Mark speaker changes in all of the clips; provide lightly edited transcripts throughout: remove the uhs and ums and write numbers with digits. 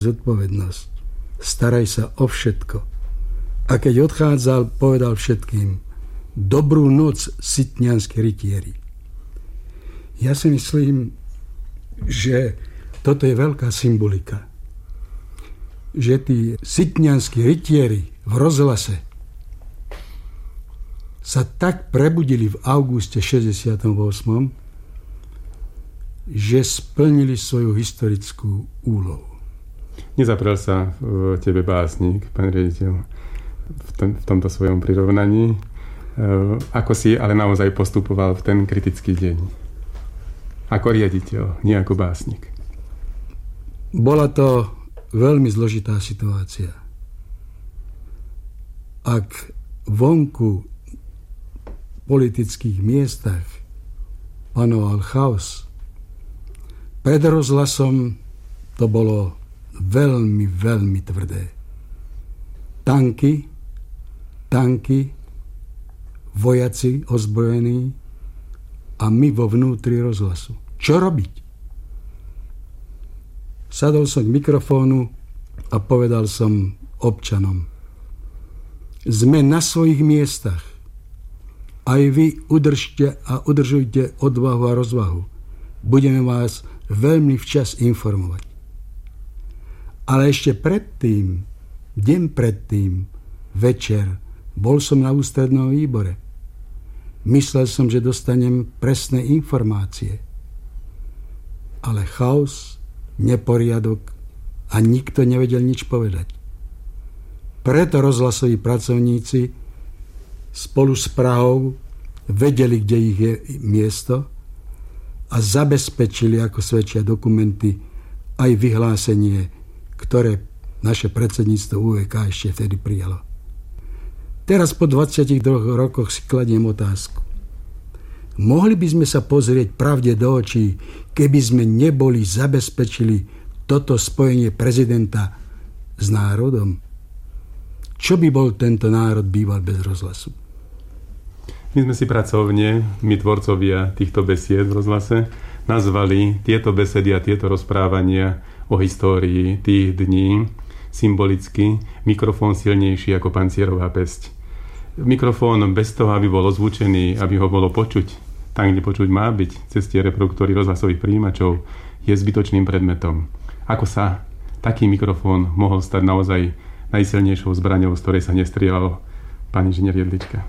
Speaker 1: zodpovednosť. Staraj sa o všetko. A keď odchádzal, povedal všetkým: dobrú noc, sitnianski rytieri. Ja si myslím, že toto je veľká symbolika. Že tí sitnianski rytieri v rozhlase sa tak prebudili v auguste 68., že splnili svoju historickú úlohu.
Speaker 2: Nezaprel sa v tebe básnik, pán riaditeľ, v tomto svojom prirovnaní. Ako si ale naozaj postupoval v ten kritický deň? Ako riaditeľ, nie ako básnik.
Speaker 1: Bola to veľmi zložitá situácia. Ak vonku v politických miestach panoval chaos, pred rozhlasom to bolo veľmi, veľmi tvrdé. Tanky, vojaci ozbrojení a my vo vnútri rozhlasu. Čo robiť? Sadol som k mikrofónu a povedal som občanom: sme na svojich miestach. Aj vy udržujte odvahu a rozvahu. Budeme vás veľmi včas informovať. Ale ešte predtým, deň predtým, večer, bol som na ústrednom výbore. Myslel som, že dostanem presné informácie. Ale chaos, neporiadok a nikto nevedel nič povedať. Preto rozhlasoví pracovníci spolu s Prahou vedeli, kde ich je miesto a zabezpečili, ako svedčia dokumenty, aj vyhlásenie, ktoré naše predsedníctvo UVK ešte vtedy prijalo. Teraz po 22 rokoch si kladiem otázku. Mohli by sme sa pozrieť pravde do očí, keby sme neboli zabezpečili toto spojenie prezidenta s národom? Čo by bol tento národ býval bez rozhlasu?
Speaker 2: My sme si pracovne, my tvorcovia týchto besied v rozhlase, nazvali tieto besedy a tieto rozprávania o histórii tých dní symbolicky mikrofón silnejší ako pancierová pesť. Mikrofón bez toho, aby bol ozvučený, aby ho bolo počuť, tam, kde počuť má byť, cez tie reproduktory rozhlasových prijímačov, je zbytočným predmetom. Ako sa taký mikrofón mohol stať naozaj najsilnejšou zbraňou, z ktorej sa nestrieľalo, pán inžinier Jedlička?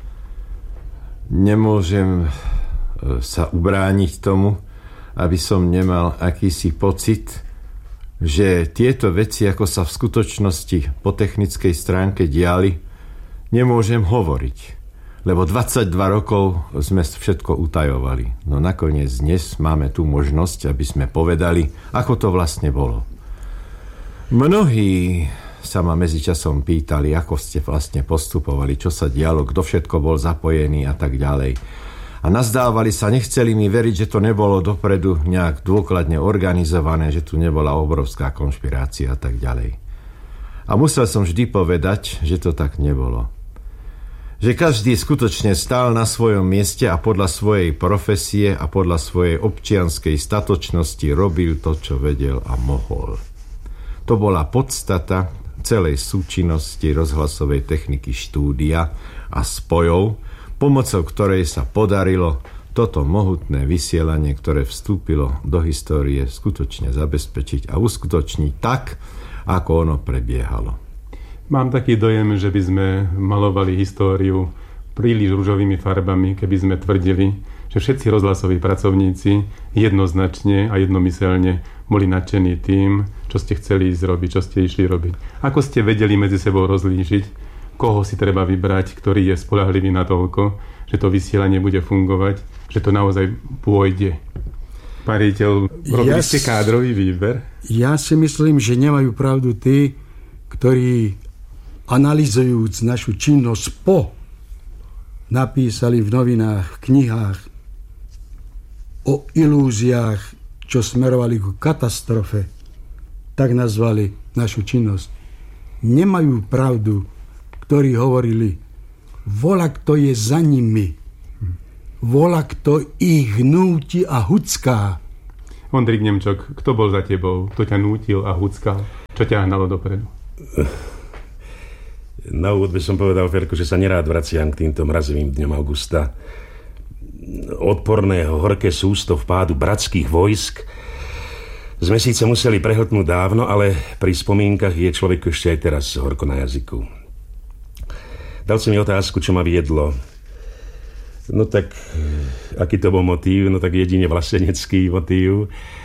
Speaker 3: Nemôžem sa ubrániť tomu, aby som nemal akýsi pocit, že tieto veci, ako sa v skutočnosti po technickej stránke diali, nemôžem hovoriť. Lebo 22 rokov sme všetko utajovali. No nakoniec dnes máme tu možnosť, aby sme povedali, ako to vlastne bolo. Mnohí sa ma medzičasom pýtali, ako ste vlastne postupovali, čo sa dialo, kto všetko bol zapojený a tak ďalej. A nazdávali sa, nechceli mi veriť, že to nebolo dopredu nejak dôkladne organizované, že tu nebola obrovská konšpirácia a tak ďalej. A musel som vždy povedať, že to tak nebolo. Že každý skutočne stál na svojom mieste a podľa svojej profesie a podľa svojej občianskej statočnosti robil to, čo vedel a mohol. To bola podstata celej súčinnosti rozhlasovej techniky štúdia a spojov, pomocou ktorej sa podarilo toto mohutné vysielanie, ktoré vstúpilo do histórie, skutočne zabezpečiť a uskutočniť tak, ako ono prebiehalo.
Speaker 2: Mám taký dojem, že by sme malovali históriu príliš ružovými farbami, keby sme tvrdili, že všetci rozhlasoví pracovníci jednoznačne a jednomyselne boli nadšení tým, čo ste chceli ísť robiť, čo ste išli robiť. Ako ste vedeli medzi sebou rozlíšiť, koho si treba vybrať, ktorý je spoľahlivý natoľko, že to vysielanie bude fungovať, že to naozaj pôjde. Pán riaditeľ, robili ste kádrový výber?
Speaker 1: Ja si myslím, že nemajú pravdu tí, ktorí analyzujúc našu činnosť napísali v novinách, v knihách o ilúziách, čo smerovali ku katastrofe, tak nazvali našu činnosť. Nemajú pravdu, ktorí hovorili, voľa kto je za nimi, voľa kto ich núti a hucká.
Speaker 2: Ondrik Nemčok, kto bol za tebou? Kto ťa nútil a húckal? Čo ťa hnalo dopredu?
Speaker 4: Na úvod by som povedal, Ferko, že sa nerád vraciam k týmto mrazivým dňom augusta. Odporného, horké sústo vpádu bratských vojsk sme síce museli prehltnúť dávno, ale pri spomienkach je človek ešte aj teraz horko na jazyku. Dal si mi otázku, čo ma viedlo. No tak, aký to bol motív? No tak jedine vlastenecký motív.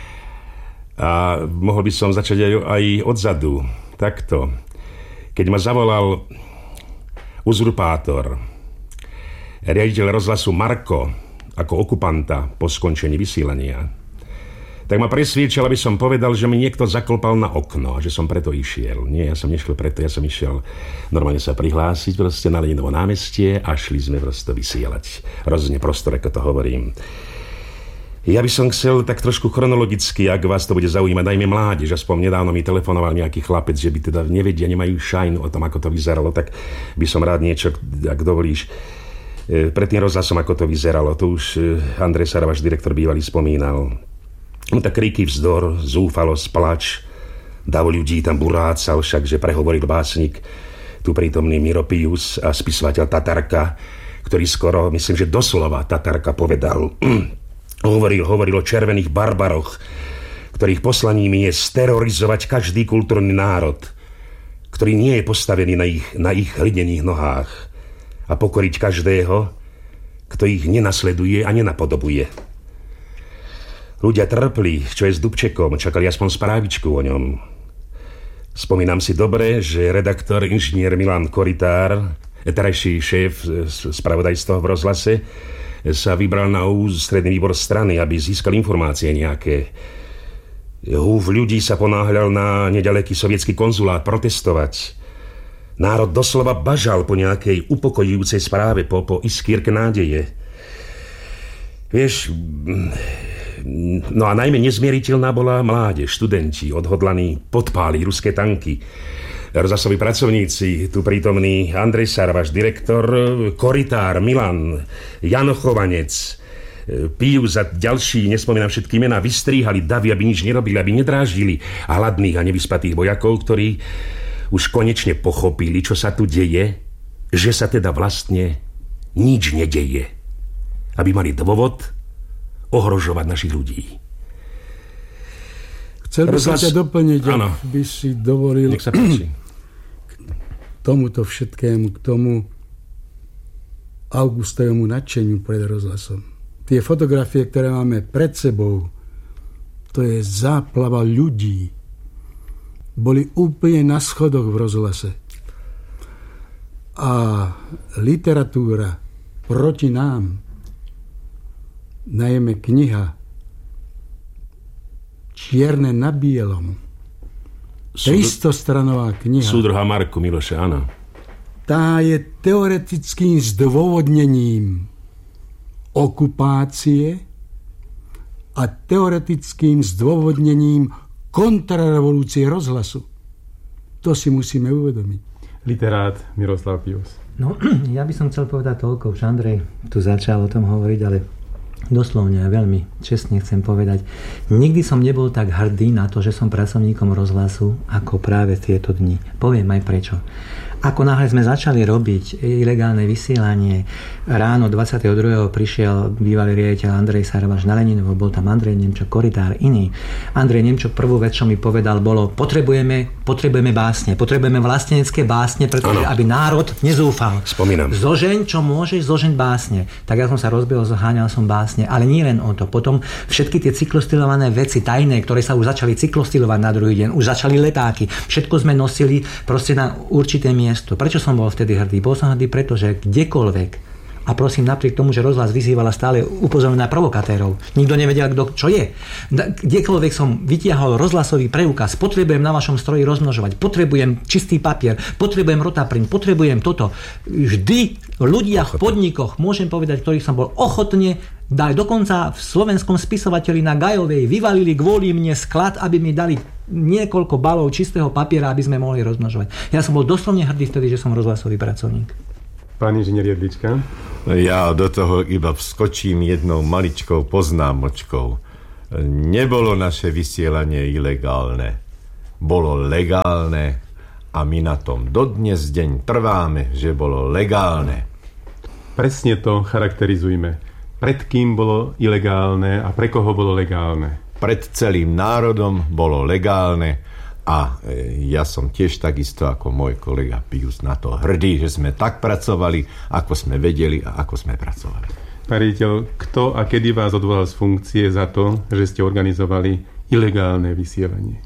Speaker 4: A mohol by som začať aj odzadu. Takto. Keď ma zavolal uzurpátor, riaditeľ rozhlasu Marko, ako okupanta po skončení vysielania, tak ma presviedčil, aby som povedal, že mi niekto zaklopal na okno, že som preto išiel. Nie, ja som nešiel preto, ja som išiel normálne sa prihlásiť proste na Leninovo námestie a šli sme proste vysielať. Rozhodne prostor, ako to hovorím. Ja by som chcel tak trošku chronologicky, ak vás to bude zaujímať, najmä mládež, aspoň nedávno mi telefonoval nejaký chlapec, že by teda nevedia, nemajú šajnu o tom, ako to vyzeralo, tak by som rád niečo, ak dovolíš, pred tým rozhlasom, ako to vyzeralo. To už Andrej Sara, váš direktor bývalý, spomínal. No tak kriky, vzdor, zúfalosť, plač, dav ľudí tam burácal, však, že prehovoril básnik, tu prítomný Miro Pius a spisovateľ Tatarka, ktorý skoro, myslím, že doslova Tatarka povedal, hovoril o červených barbaroch, ktorých poslaním je sterorizovať každý kultúrny národ, ktorý nie je postavený na ich hlinených nohách a pokoriť každého, kto ich nenasleduje a nenapodobuje. Ľudia trpli, čo je s Dubčekom, čakali aspoň správičku o ňom. Spomínam si dobre, že redaktor inžinier Milan Koritár, terajší šéf spravodajstva v rozhlase, sa vybral na ústredný výbor strany, aby získal informácie nejaké. Húf ľudí sa ponáhľal na nedaleký sovietský konzulát protestovať. Národ doslova bažal po nejakej upokojujúcej správe, po iskierke nádeje. Vieš, no a najmä nezmieriteľná bola mládež, študenti, odhodlaní podpáliť ruské tanky. Rozhlasoví pracovníci, tu prítomný Andrej Sara, váš direktor, Koritár, Milan, Jano Chovanec, Pius a ďalší, nespomínam všetky mená, vystríhali davy, aby nič nerobili, aby nedráždili hladných a nevyspatých vojakov, ktorí už konečne pochopili, čo sa tu deje, že sa teda vlastne nič nedeje. Aby mali dôvod ohrožovať našich ľudí.
Speaker 1: Chcel by som ťa doplniť, ak by si dovolil.
Speaker 4: Nech sa páči.
Speaker 1: K tomuto všetkému, k tomu augustovému nadšeniu pred rozhlasom. Tie fotografie, ktoré máme pred sebou, to je záplava ľudí. Boli úplne na schodoch v rozhlase. A literatúra proti nám, najmä kniha Čierne na bielom, 300-stranová kniha.
Speaker 4: Súdruha Marku Miloša, áno.
Speaker 1: Tá je teoretickým zdôvodnením okupácie a teoretickým zdôvodnením kontrarevolúcie rozhlasu. To si musíme uvedomiť.
Speaker 2: Literát Miroslav Pius.
Speaker 5: No, ja by som chcel povedať toľko, že Andrej tu začal o tom hovoriť, ale doslovne a veľmi čestne chcem povedať, nikdy som nebol tak hrdý na to, že som pracovníkom rozhlasu, ako práve tieto dni. Poviem aj prečo. Ako náhle sme začali robiť ilegálne vysielanie, ráno 22. prišiel bývalý riaditeľ Andrej Sarvaš na Leninovo, bol tam Andrej Nemčok, Koritár, iný. Andrej Nemčok prvú vec, čo mi povedal, bolo potrebujeme básne, potrebujeme vlastenecké básne, pretože aby národ nezúfal.
Speaker 4: Spomínam.
Speaker 5: Zožeň, čo môžeš, zožeň básne. Tak ja som sa rozbehol, zháňal som básne, ale nie len o to. Potom všetky tie cyklostylované veci, tajné, ktoré sa už začali cyklostylovať na druhý deň, už začali letáky. Všetko sme nosili proste na určité miesto. Prečo som bol vtedy hrdý? Bol som hrdý, pretože kdekoľvek, a prosím, napriek tomu, že rozhlas vyzývala stále upozorňovať na provokatérov, nikto nevedel, kto čo je. Kdekoľvek som vytiahol rozhlasový preukaz, potrebujem na vašom stroji rozmnožovať, potrebujem čistý papier, potrebujem rotaprint, potrebujem toto. Vždy ľudia v podnikoch, môžem povedať, ktorých som bol ochotne dať, dokonca v slovenskom spisovateľi na Gajovej vyvalili kvôli mne sklad, aby mi dali niekoľko balov čistého papiera, aby sme mohli rozmnožovať. Ja som bol doslovne hrdý vtedy, že som rozhlasový pracovník.
Speaker 2: Pán inžinier Jedlička?
Speaker 3: Ja do toho iba vskočím jednou maličkou poznámočkou. Nebolo naše vysielanie ilegálne. Bolo legálne a my na tom dodnes deň trváme, že bolo legálne.
Speaker 2: Presne to charakterizujme. Pred kým bolo ilegálne a pre koho bolo legálne?
Speaker 3: Pred celým národom bolo legálne a ja som tiež takisto ako môj kolega Pius na to hrdý, že sme tak pracovali, ako sme vedeli a ako sme pracovali.
Speaker 2: Pán riaditeľ, kto a kedy vás odvolal z funkcie za to, že ste organizovali ilegálne vysielanie?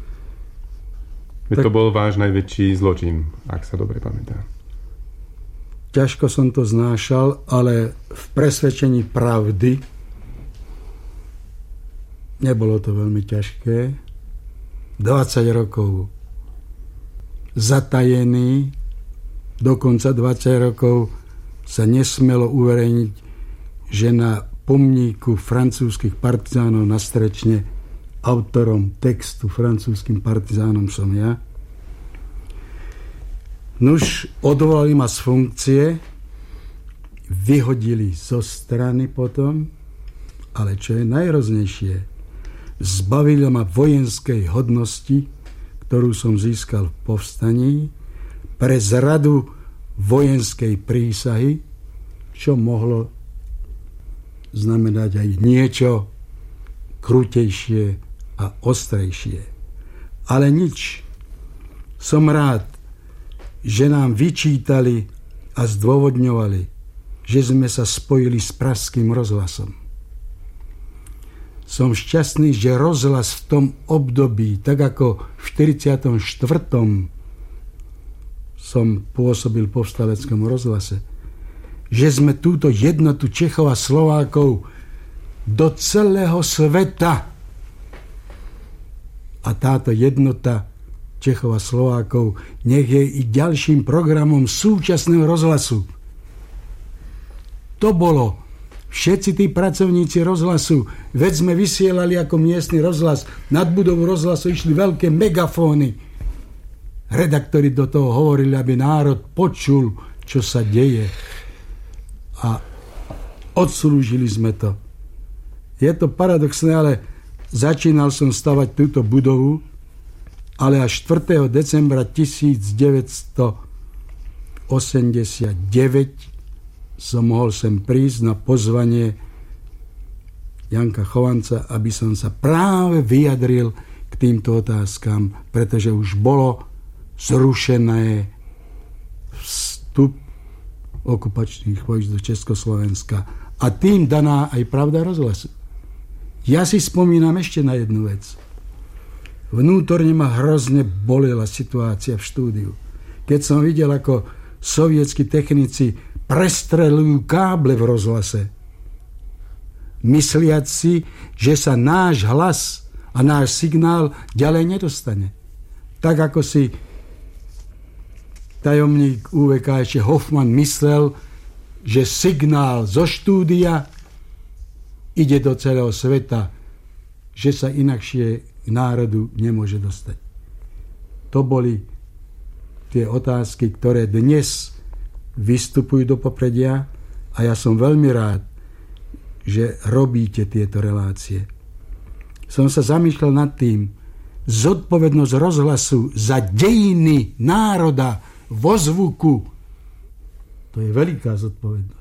Speaker 2: To bol váš najväčší zločin, ak sa dobre pamätám.
Speaker 1: Ťažko som to znášal, ale v presvedčení pravdy nebolo to veľmi ťažké. 20 rokov zatajený, dokonca 20 rokov sa nesmelo uverejniť, že na pomníku francúzskych partizánov na Strečne autorom textu francúzskym partizánom som ja. Nuž, odvolali ma z funkcie, vyhodili zo strany potom, ale čo je najhroznejšie, zbavili ma vojenskej hodnosti, ktorú som získal v povstaní, pre zradu vojenskej prísahy, čo mohlo znamenať aj niečo krutejšie a ostrejšie. Ale nič. Som rád, že nám vyčítali a zdôvodňovali, že sme sa spojili s Pražským rozhlasom. Som šťastný, že rozhlas v tom období, tak ako v 44. som pôsobil v povstaleckom rozhlase, že sme túto jednotu Čechov a Slovákov do celého sveta a táto jednota Čechov a Slovákov nech je i ďalším programom súčasného rozhlasu. To bolo. Všetci tí pracovníci rozhlasu, veď sme vysielali ako miestny rozhlas, nad budovu rozhlasu išli veľké megafóny. Redaktori do toho hovorili, aby národ počul, čo sa deje. A odslúžili sme to. Je to paradoxné, ale začínal som stavať túto budovu, ale až 4. decembra 1989 som mohol sem prísť na pozvanie Janka Chovanca, aby som sa práve vyjadril k týmto otázkam, pretože už bolo zrušené vstup okupačných vojsk do Československa a tým daná aj pravda rozhlasu. Ja si spomínam ešte na jednu vec. Vnútorne ma hrozne bolela situácia v štúdiu. Keď som videl, ako sovietskí technici prestreľujú káble v rozhlase, mysliac si, že sa náš hlas a náš signál ďalej nedostane. Tak ako si tajomník UVK ešte Hoffman myslel, že signál zo štúdia ide do celého sveta, že sa inakšie k národu nemôže dostať. To boli tie otázky, ktoré dnes vystupujú do popredia a ja som veľmi rád, že robíte tieto relácie. Som sa zamýšľal nad tým, zodpovednosť rozhlasu za dejiny národa vo zvuku, to je veľká zodpovednosť.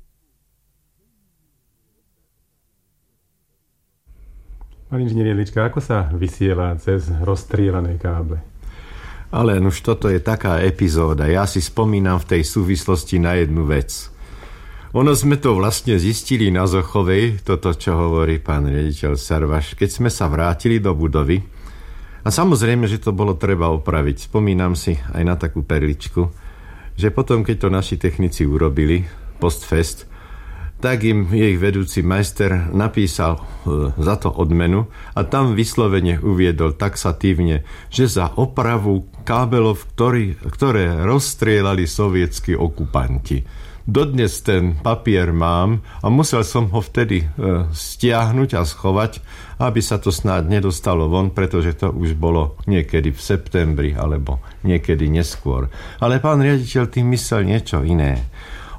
Speaker 2: Pán inžinier Jedlička, ako sa vysiela cez rozstrieľané káble?
Speaker 3: Ale už toto je taká epizóda. Ja si spomínam v tej súvislosti na jednu vec. Ono sme to vlastne zistili na Zochovej, toto, čo hovorí pán riaditeľ Sarvaš, keď sme sa vrátili do budovy. A samozrejme, že to bolo treba opraviť. Spomínam si aj na takú perličku, že potom, keď to naši technici urobili, postfest, tak im jej vedúci majster napísal za to odmenu a tam vyslovene uviedol taxatívne, že za opravu kábelov, ktoré rozstrieľali sovietskí okupanti. Dodnes ten papier mám a musel som ho vtedy stiahnuť a schovať, aby sa to snáď nedostalo von, pretože to už bolo niekedy v septembri alebo niekedy neskôr. Ale pán riaditeľ tým myslel niečo iné.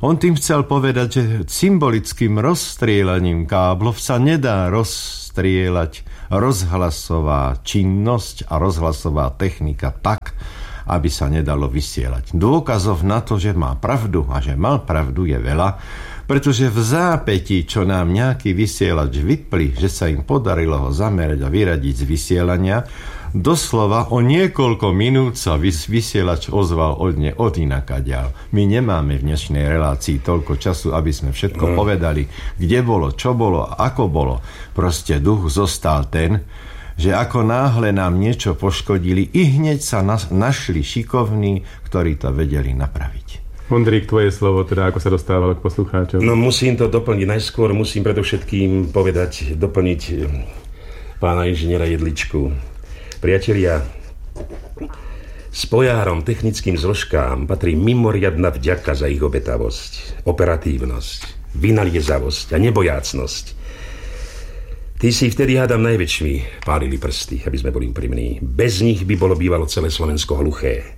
Speaker 3: On tým chcel povedať, že symbolickým rozstrieľaním káblov sa nedá rozstrieľať rozhlasová činnosť a rozhlasová technika tak, aby sa nedalo vysielať. Dôkazov na to, že má pravdu a že mal pravdu, je veľa, pretože v zápätí, čo nám nejaký vysielač vypli, že sa im podarilo ho zamerať a vyradiť z vysielania, doslova o niekoľko minút sa vysielač ozval od inakaďal. My nemáme v dnešnej relácii toľko času, aby sme všetko povedali, kde bolo, čo bolo, ako bolo. Proste duch zostal ten, že ako náhle nám niečo poškodili, i hneď sa našli šikovní, ktorí to vedeli napraviť.
Speaker 2: Ondrík, tvoje slovo, teda ako sa dostávalo k poslucháčom?
Speaker 4: No musím to doplniť. Najskôr musím predovšetkým doplniť pána inžiniera Jedličku. Priatelia, spojárom, technickým zložkám patrí mimoriadna vďaka za ich obetavosť, operatívnosť, vynaliezavosť a nebojácnosť. Tí si vtedy, hádam, najväčšmi pálili prsty, aby sme boli úprimní. Bez nich by bolo bývalo celé Slovensko hluché.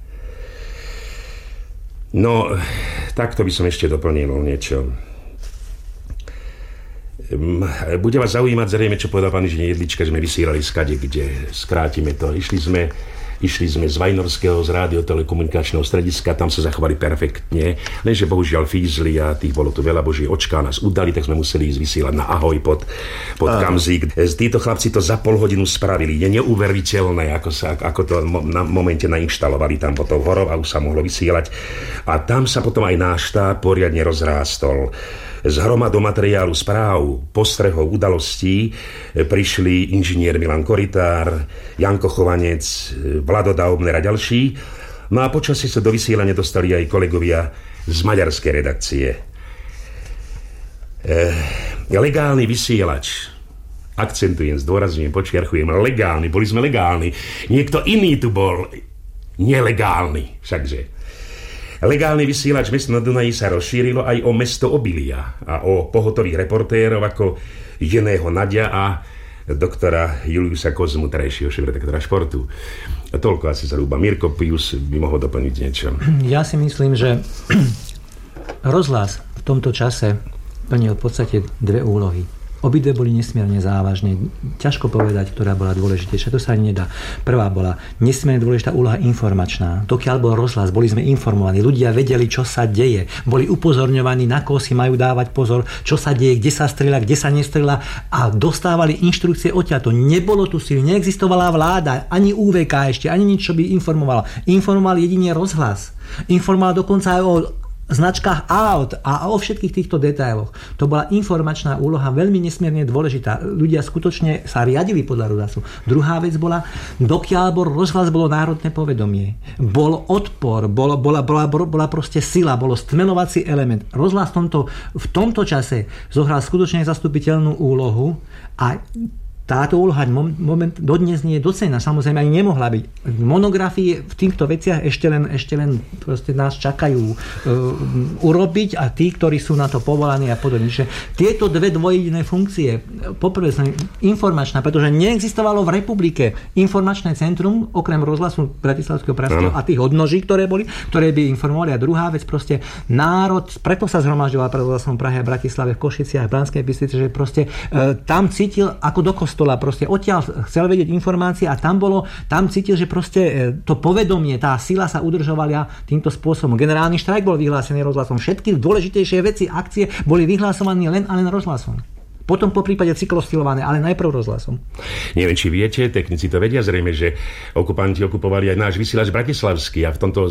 Speaker 4: No, takto by som ešte doplnil niečo. Bude vás zaujímať zrejme, čo povedal pán inžinier Jedlička, že sme vysielali skade, kde skrátime to. Išli sme z Vajnorského, z rádiotelikomunikačného strediska, tam sa zachovali perfektne, lenže bohužiaľ fízli a tých bolo tu veľa, boží očká nás udali, tak sme museli ísť vysielať na Ahoj pod Kamzík. Títo chlapci to za pol hodinu spravili. Je neuveriteľné, ako to na momente nainštalovali tam potom horov a už sa mohlo vysielať. A tam sa potom aj náš štáb poriadne rozrástol. Z hromadu materiálu správ, postrehov, udalostí prišli inžinier Milan Koritár, Janko Chovanec, Vlado Daubner a ďalší. No a počasie sa do vysielania dostali aj kolegovia z maďarskej redakcie. Legálny vysielač, akcentujem, zdôrazňujem, počiarchujem, legálny, boli sme legálni. Niekto iný tu bol nelegálny, všakže. Legálny vysielač Mesto na Dunaji sa rozšírilo aj o mesto obilia a o pohotových reportérov ako Jeného Nadia a doktora Juliusa Kozmu, terajšieho šéfredaktora Športu. A toľko asi zhruba. Mirko Pius by mohol doplniť niečo.
Speaker 5: Ja si myslím, že rozhlas v tomto čase plnil v podstate dve úlohy. Obidve boli nesmierne závažné. Ťažko povedať, ktorá bola dôležitejšia. To sa ani nedá. Prvá bola nesmierne dôležitá úloha informačná. Dokiaľ bol rozhlas, boli sme informovaní. Ľudia vedeli, čo sa deje. Boli upozorňovaní, na koho si majú dávať pozor, čo sa deje, kde sa strieľa, kde sa nestrieľa a dostávali inštrukcie odtiaľto. Nebolo tu síl, neexistovala vláda, ani UVK ešte, ani nič, čo by informovala. Informoval jedine rozhlas. Informoval dokonca aj o značkách aut a o všetkých týchto detailoch. To bola informačná úloha veľmi nesmierne dôležitá. Ľudia skutočne sa riadili podľa rozhlasu. Druhá vec bola, dokiaľ bol rozhlas, bolo národné povedomie. Bol odpor, bola proste sila, bolo stmelovací element. Rozhlas v tomto čase zohral skutočne zastupiteľnú úlohu a táto úloha dodnes nie je docenená, samozrejme ani nemohla byť. Monografie v týchto veciach ešte len proste nás čakajú urobiť a tí, ktorí sú na to povolaní a podobne. Tieto dve dvojjediné funkcie, poprvé informačná, pretože neexistovalo v republike informačné centrum, okrem rozhlasu Bratislavského prastu a tých odnoží, ktoré by informovali. A druhá vec, proste národ, preto sa zhromažďoval pred rozhlasom Prahe a Bratislave, v Košiciach, v Banskej Bystrici, že proste tam cítil ako do kostola, proste odtiaľ chcel vedieť informácie a tam cítil, že proste to povedomie, tá sila sa udržovala týmto spôsobom. Generálny štrajk bol vyhlásený rozhlasom. Všetky dôležitejšie veci, akcie boli vyhlasované len a len rozhlasom. Potom po prípade cyklostilované, ale najprv rozhlasom.
Speaker 4: Neviem, či viete, technici to vedia zrejme, že okupanti okupovali aj náš vysielač bratislavský a v tomto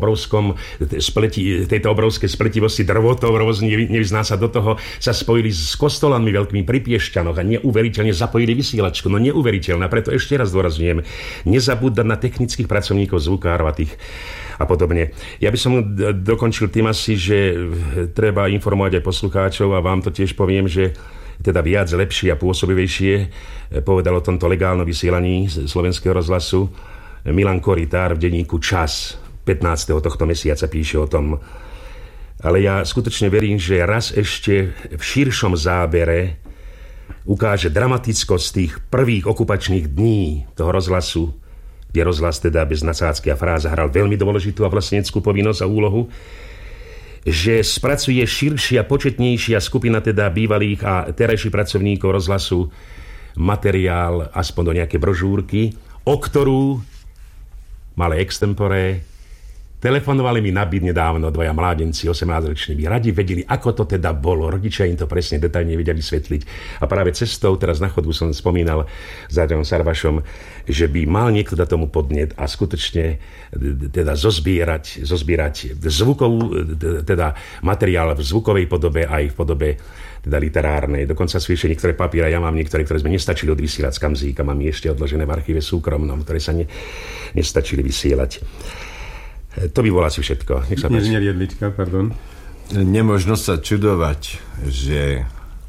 Speaker 4: tejto obrovskej spletivosti drvotov rôzne nevyzná sa do toho, sa spojili s kostolami veľkými pri Piešťanoch a neuveriteľne zapojili vysielačku. No neuveriteľné, preto ešte raz zdôrazňujem, nezabúdať na technických pracovníkov, zvukárov a podobne. Ja by som dokončil tým asi, že treba informovať aj poslucháčov a vám to tiež poviem, že teda viac, lepšie a pôsobivejšie povedal o tomto legálnom vysielaní slovenského rozhlasu Milan Koritár v denníku Čas 15. tohto mesiaca píše o tom. Ale ja skutočne verím, že raz ešte v širšom zábere ukáže dramatickosť tých prvých okupačných dní toho rozhlasu, kde rozhlas teda bez nadsázky a fráza hral veľmi dôležitú a vlastneckú povinnosť a úlohu. že spracuje širšia, početnejšia skupina teda bývalých a terajších pracovníkov rozhlasu materiál, aspoň do nejaké brožúrky, o ktorú malé extempore telefonovali mi nabíd nedávno dvaja mládenci, 18-roční, by radi vedeli, ako to teda bolo. Rodičia im to presne detailne vedeli vysvetliť. A práve cestou, teraz na chodbu som spomínal s Adrianom Sarvašom, že by mal niekto dať tomu podnet a skutočne teda zozbierať zvukovú, teda materiál v zvukovej podobe aj v podobe teda literárnej. Dokonca sú ešte niektoré papiera, ja mám niektoré, ktoré sme nestačili odvysielať z Kamzíka, mám ešte odložené v archíve súkromnom, ktoré sa nestačili vysielať. To by bolo asi všetko. Nech sa páči.
Speaker 2: Jedlička, pardon.
Speaker 3: Nemožno sa čudovať, že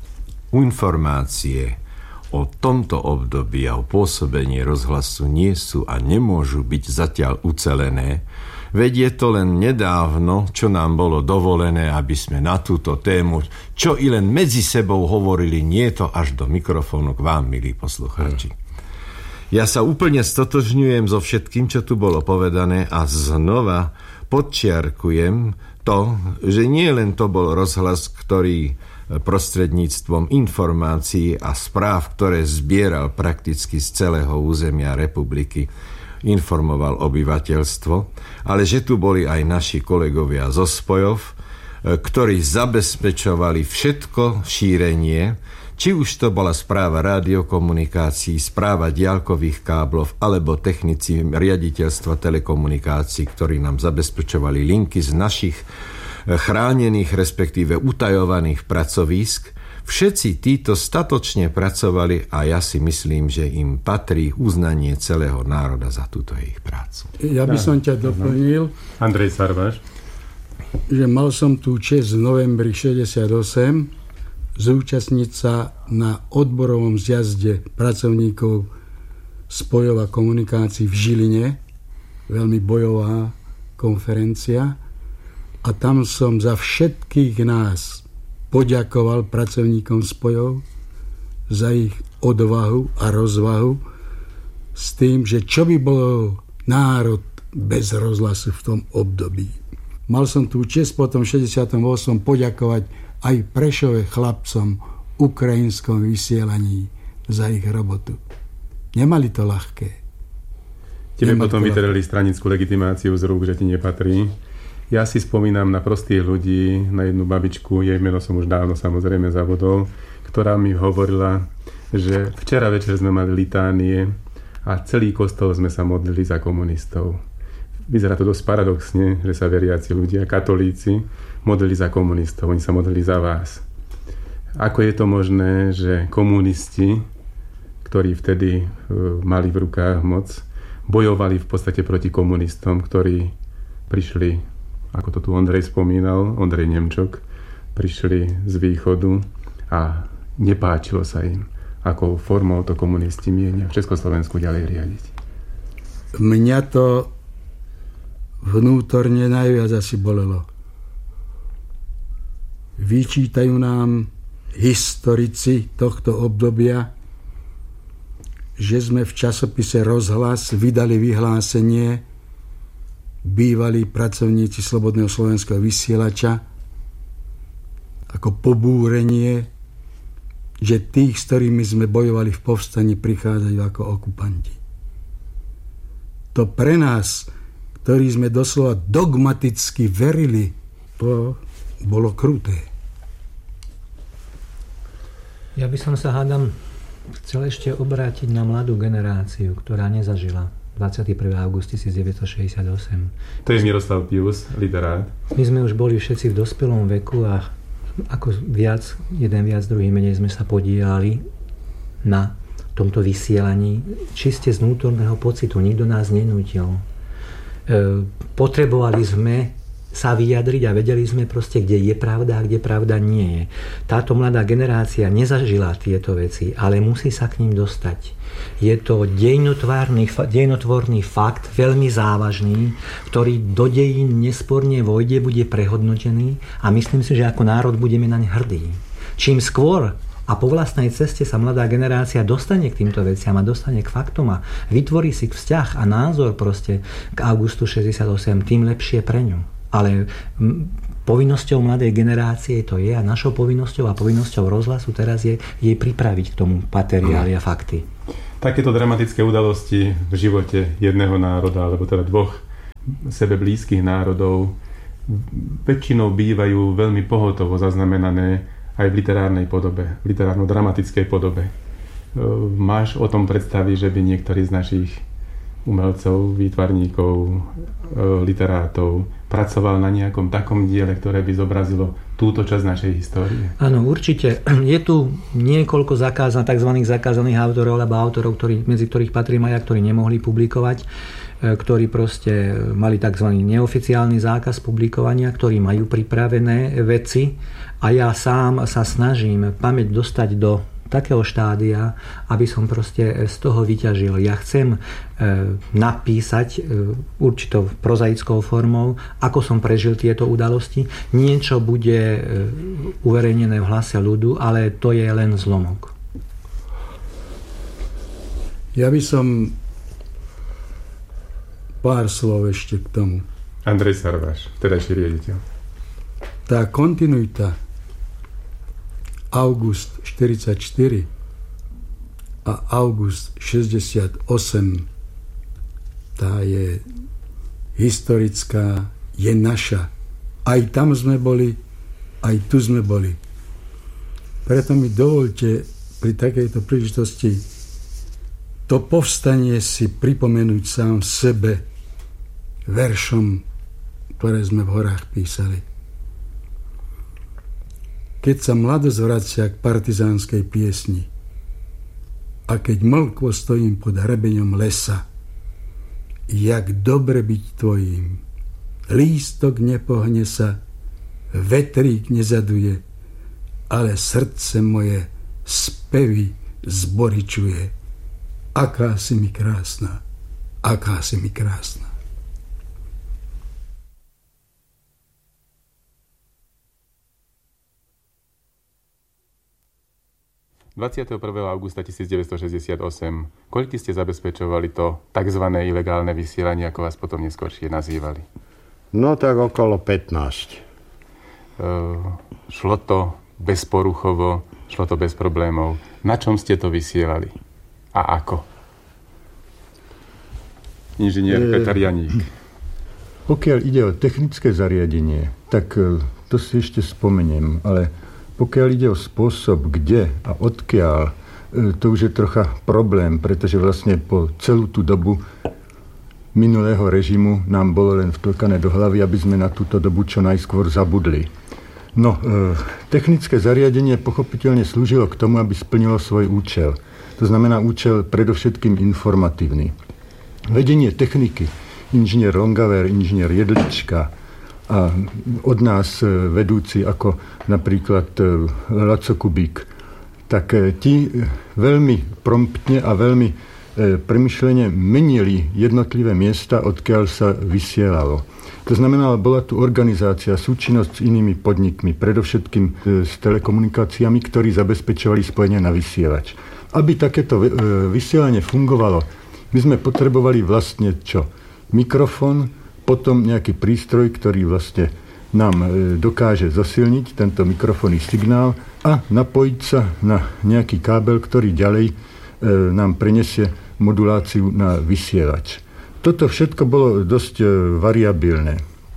Speaker 3: informácie o tomto období a o pôsobení rozhlasu nie sú a nemôžu byť zatiaľ ucelené. Veď je to len nedávno, čo nám bolo dovolené, aby sme na túto tému, čo i len medzi sebou hovorili, nie to až do mikrofónu k vám, milí poslucháči. Ja sa úplne stotožňujem so všetkým, čo tu bolo povedané a znova podčiarkujem to, že nie len to bol rozhlas, ktorý prostredníctvom informácií a správ, ktoré zbieral prakticky z celého územia republiky, informoval obyvateľstvo, ale že tu boli aj naši kolegovia zo spojov, ktorí zabezpečovali všetko šírenie, či už to bola správa rádiokomunikácií, správa diaľkových káblov, alebo technici riaditeľstva telekomunikácií, ktorí nám zabezpečovali linky z našich chránených, respektíve utajovaných pracovísk. Všetci títo statočne pracovali a ja si myslím, že im patrí uznanie celého národa za túto ich prácu.
Speaker 1: Ja by som ťa doplnil.
Speaker 2: Andrej Sarvaš.
Speaker 1: Že mal som tú čest v novembri 68 zúčastniť sa na odborovom zjazde pracovníkov spojov a komunikácií v Žiline. Veľmi bojová konferencia. A tam som za všetkých nás poďakoval pracovníkom spojov za ich odvahu a rozvahu s tým, že čo by bol národ bez rozhlasu v tom období. Mal som tú čest potom v 68. poďakovať aj Prešove chlapcom ukrajinskom vysielaní za ich robotu. Nemali to ľahké.
Speaker 2: Tebe potom vytrhli stranickú legitimáciu z rúk, že ti nepatrí. Ja si spomínam na prostých ľudí, na jednu babičku, jej meno som už dávno samozrejme zabudol, ktorá mi hovorila, že včera večer sme mali litánie a celý kostol sme sa modlili za komunistov. Vyzerá to dosť paradoxne, že sa veriaci ľudia, katolíci, modlili za komunistov, oni sa modlili za vás. Ako je to možné, že komunisti, ktorí vtedy mali v rukách moc, bojovali v podstate proti komunistom, ktorí prišli, ako to tu Ondrej spomínal, Ondrej Nemčok, prišli z východu a nepáčilo sa im, akou formou to komunisti mienia v Československu ďalej riadiť.
Speaker 1: Mňa to vnútorne najviac asi bolelo. Vyčítajú nám historici tohto obdobia, že sme v časopise Rozhlas vydali vyhlásenie bývalí pracovníci Slobodného slovenského vysielača ako pobúrenie, že tých, s ktorými sme bojovali v povstaní, prichádzajú ako okupanti. To pre nás, ktorí sme doslova dogmaticky verili, to bolo kruté.
Speaker 5: Ja by som sa, hádam, chcel ešte obrátiť na mladú generáciu, ktorá nezažila 21. august 1968.
Speaker 2: To je Miroslav Pius, literát.
Speaker 5: My sme už boli všetci v dospelom veku a ako jeden viac, druhý menej sme sa podíjali na tomto vysielaní čiste z vnútorného pocitu. Nikto nás nenútil. Potrebovali sme sa vyjadriť a vedeli sme proste, kde je pravda a kde pravda nie je. Táto mladá generácia nezažila tieto veci, ale musí sa k ním dostať. Je to dejinotvorný fakt, veľmi závažný, ktorý do dejín nesporne vojde, bude prehodnotený a myslím si, že ako národ budeme naň hrdí. Čím skôr a po vlastnej ceste sa mladá generácia dostane k týmto veciam a dostane k faktom a vytvorí si vzťah a názor proste k augustu 68, tým lepšie pre ňu. Ale povinnosťou mladej generácie to je a našou povinnosťou a povinnosťou rozhlasu teraz je jej pripraviť k tomu materiály a fakty.
Speaker 2: Takéto dramatické udalosti v živote jedného národa, alebo teda dvoch sebe blízkych národov väčšinou bývajú veľmi pohotovo zaznamenané aj v literárnej podobe, v literárno-dramatickej podobe. Máš o tom predstavy, že by niektorý z našich umelcov, výtvarníkov, literátov pracoval na nejakom takom diele, ktoré by zobrazilo túto časť našej histórie?
Speaker 5: Áno, určite. Je tu niekoľko tzv. Zakázaných autorov, alebo autorov, medzi ktorých patrím aj ja, ktorí nemohli publikovať, ktorí proste mali tzv. Neoficiálny zákaz publikovania, ktorí majú pripravené veci a ja sám sa snažím pamäť dostať do takého štádia, aby som proste z toho vyťažil. Ja chcem napísať určitou prozaickou formou, ako som prežil tieto udalosti. Niečo bude uverejnené v Hlase ľudu, ale to je len zlomok.
Speaker 1: Ja by som pár slov ešte k tomu.
Speaker 2: Andrej Sarváš, vtedajší riaditeľ.
Speaker 1: Tá kontinuita august 44 a august 68, tá je historická, je naša. Aj tam sme boli, aj tu sme boli. Preto mi dovolte pri takejto príležitosti to povstanie si pripomenúť sám sebe veršom, ktoré sme v horách písali. Keď sa mladosť vracia k partizánskej piesni a keď mlkvo stojím pod hrebeňom lesa, jak dobre byť tvojím, lístok nepohne sa, vetrík nezaduje, ale srdce moje spevy zboričuje. Aká si mi krásna, aká si mi krásna.
Speaker 2: 21. augusta 1968. Koľky ste zabezpečovali to tzv. Ilegálne vysielanie, ako vás potom neskôršie nazývali?
Speaker 6: No tak okolo 15.
Speaker 2: Šlo to bezporuchovo, šlo to bez problémov. Na čom ste to vysielali? A ako? Inžinier Peter Janík.
Speaker 7: Pokiaľ ide o technické zariadenie, tak to si ešte spomeniem, ale pokiaľ ide o spôsob, kde a odkiaľ, to už je trocha problém, pretože vlastne po celú tú dobu minulého režimu nám bolo len vtlkané do hlavy, aby sme na túto dobu čo najskôr zabudli. No, technické zariadenie pochopiteľne slúžilo k tomu, aby splnilo svoj účel. To znamená účel predovšetkým informatívny. Vedenie techniky, inžinier Longaver, inžinier Jedlička, a od nás vedúci ako napríklad Laco Kubík, tak ti veľmi promptne a veľmi premyšlene menili jednotlivé miesta, odkiaľ sa vysielalo. To znamená, bola tu organizácia, súčinnosť s inými podnikmi, predovšetkým s telekomunikáciami, ktorí zabezpečovali spojenie na vysielač. Aby takéto vysielanie fungovalo, my sme potrebovali vlastne čo? Mikrofón, potom nejaký prístroj, ktorý vlastne nám dokáže zosilniť tento mikrofónny signál a napojiť sa na nejaký kábel, ktorý ďalej nám prenesie moduláciu na vysielač. Toto všetko bolo dosť variabilné.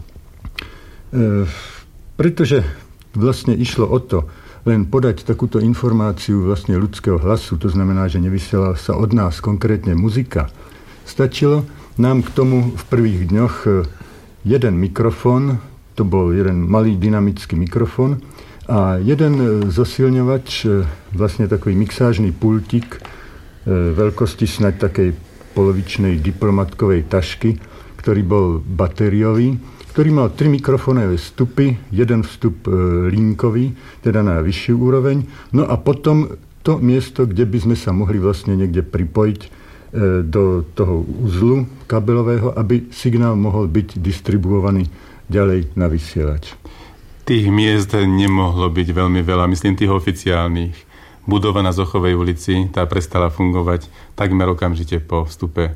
Speaker 7: Pretože vlastne išlo o to, len podať takúto informáciu vlastne ľudského hlasu, to znamená, že nevysielala sa od nás konkrétne muzika, stačilo nám k tomu v prvých dňoch jeden mikrofón, to bol jeden malý dynamický mikrofón a jeden zosilňovač, vlastne takový mixážny pultík veľkosti snáď takej polovičnej diplomatkovej tašky, ktorý bol batériový, ktorý mal 3 mikrofónové vstupy, jeden vstup linkový, teda na vyššiu úroveň, no a potom to miesto, kde by sme sa mohli vlastne niekde pripojiť do toho uzlu kabelového, aby signál mohol byť distribuovaný ďalej na vysielač.
Speaker 2: Tých miest nemohlo byť veľmi veľa, myslím tých oficiálnych. Budova na Zochovej ulici, tá prestala fungovať takmer okamžite po vstupe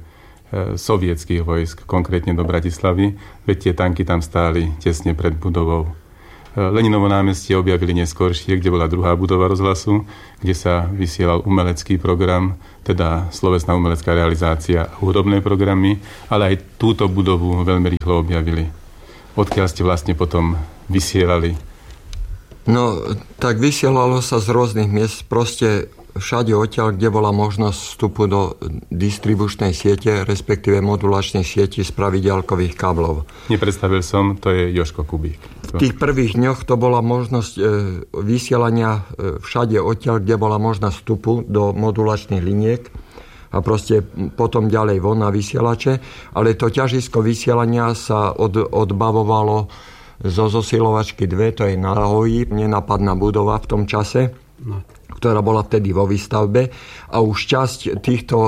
Speaker 2: sovietských vojsk, konkrétne do Bratislavy, veď tie tanky tam stáli tesne pred budovou. Leninovo námestie objavili neskôršie, kde bola druhá budova rozhlasu, kde sa vysielal umelecký program, teda slovesná umelecká realizácia a hudobné programy, ale aj túto budovu veľmi rýchlo objavili. Odkiaľ ste vlastne potom vysielali?
Speaker 8: No, tak vysielalo sa z rôznych miest, proste všade odtiaľ, kde bola možnosť vstupu do distribučnej siete, respektíve modulačnej sieti z pravidiaľkových káblov.
Speaker 2: Nepredstavil som, to je Jožko Kubík.
Speaker 8: V tých prvých dňoch to bola možnosť vysielania všade odtiaľ, kde bola možnosť vstupu do modulačných liniek a proste potom ďalej von na vysielače, ale to ťažisko vysielania sa odbavovalo zo zosilovačky 2, to je na Hoji, nenápadná budova v tom čase, ktorá bola vtedy vo výstavbe a už časť týchto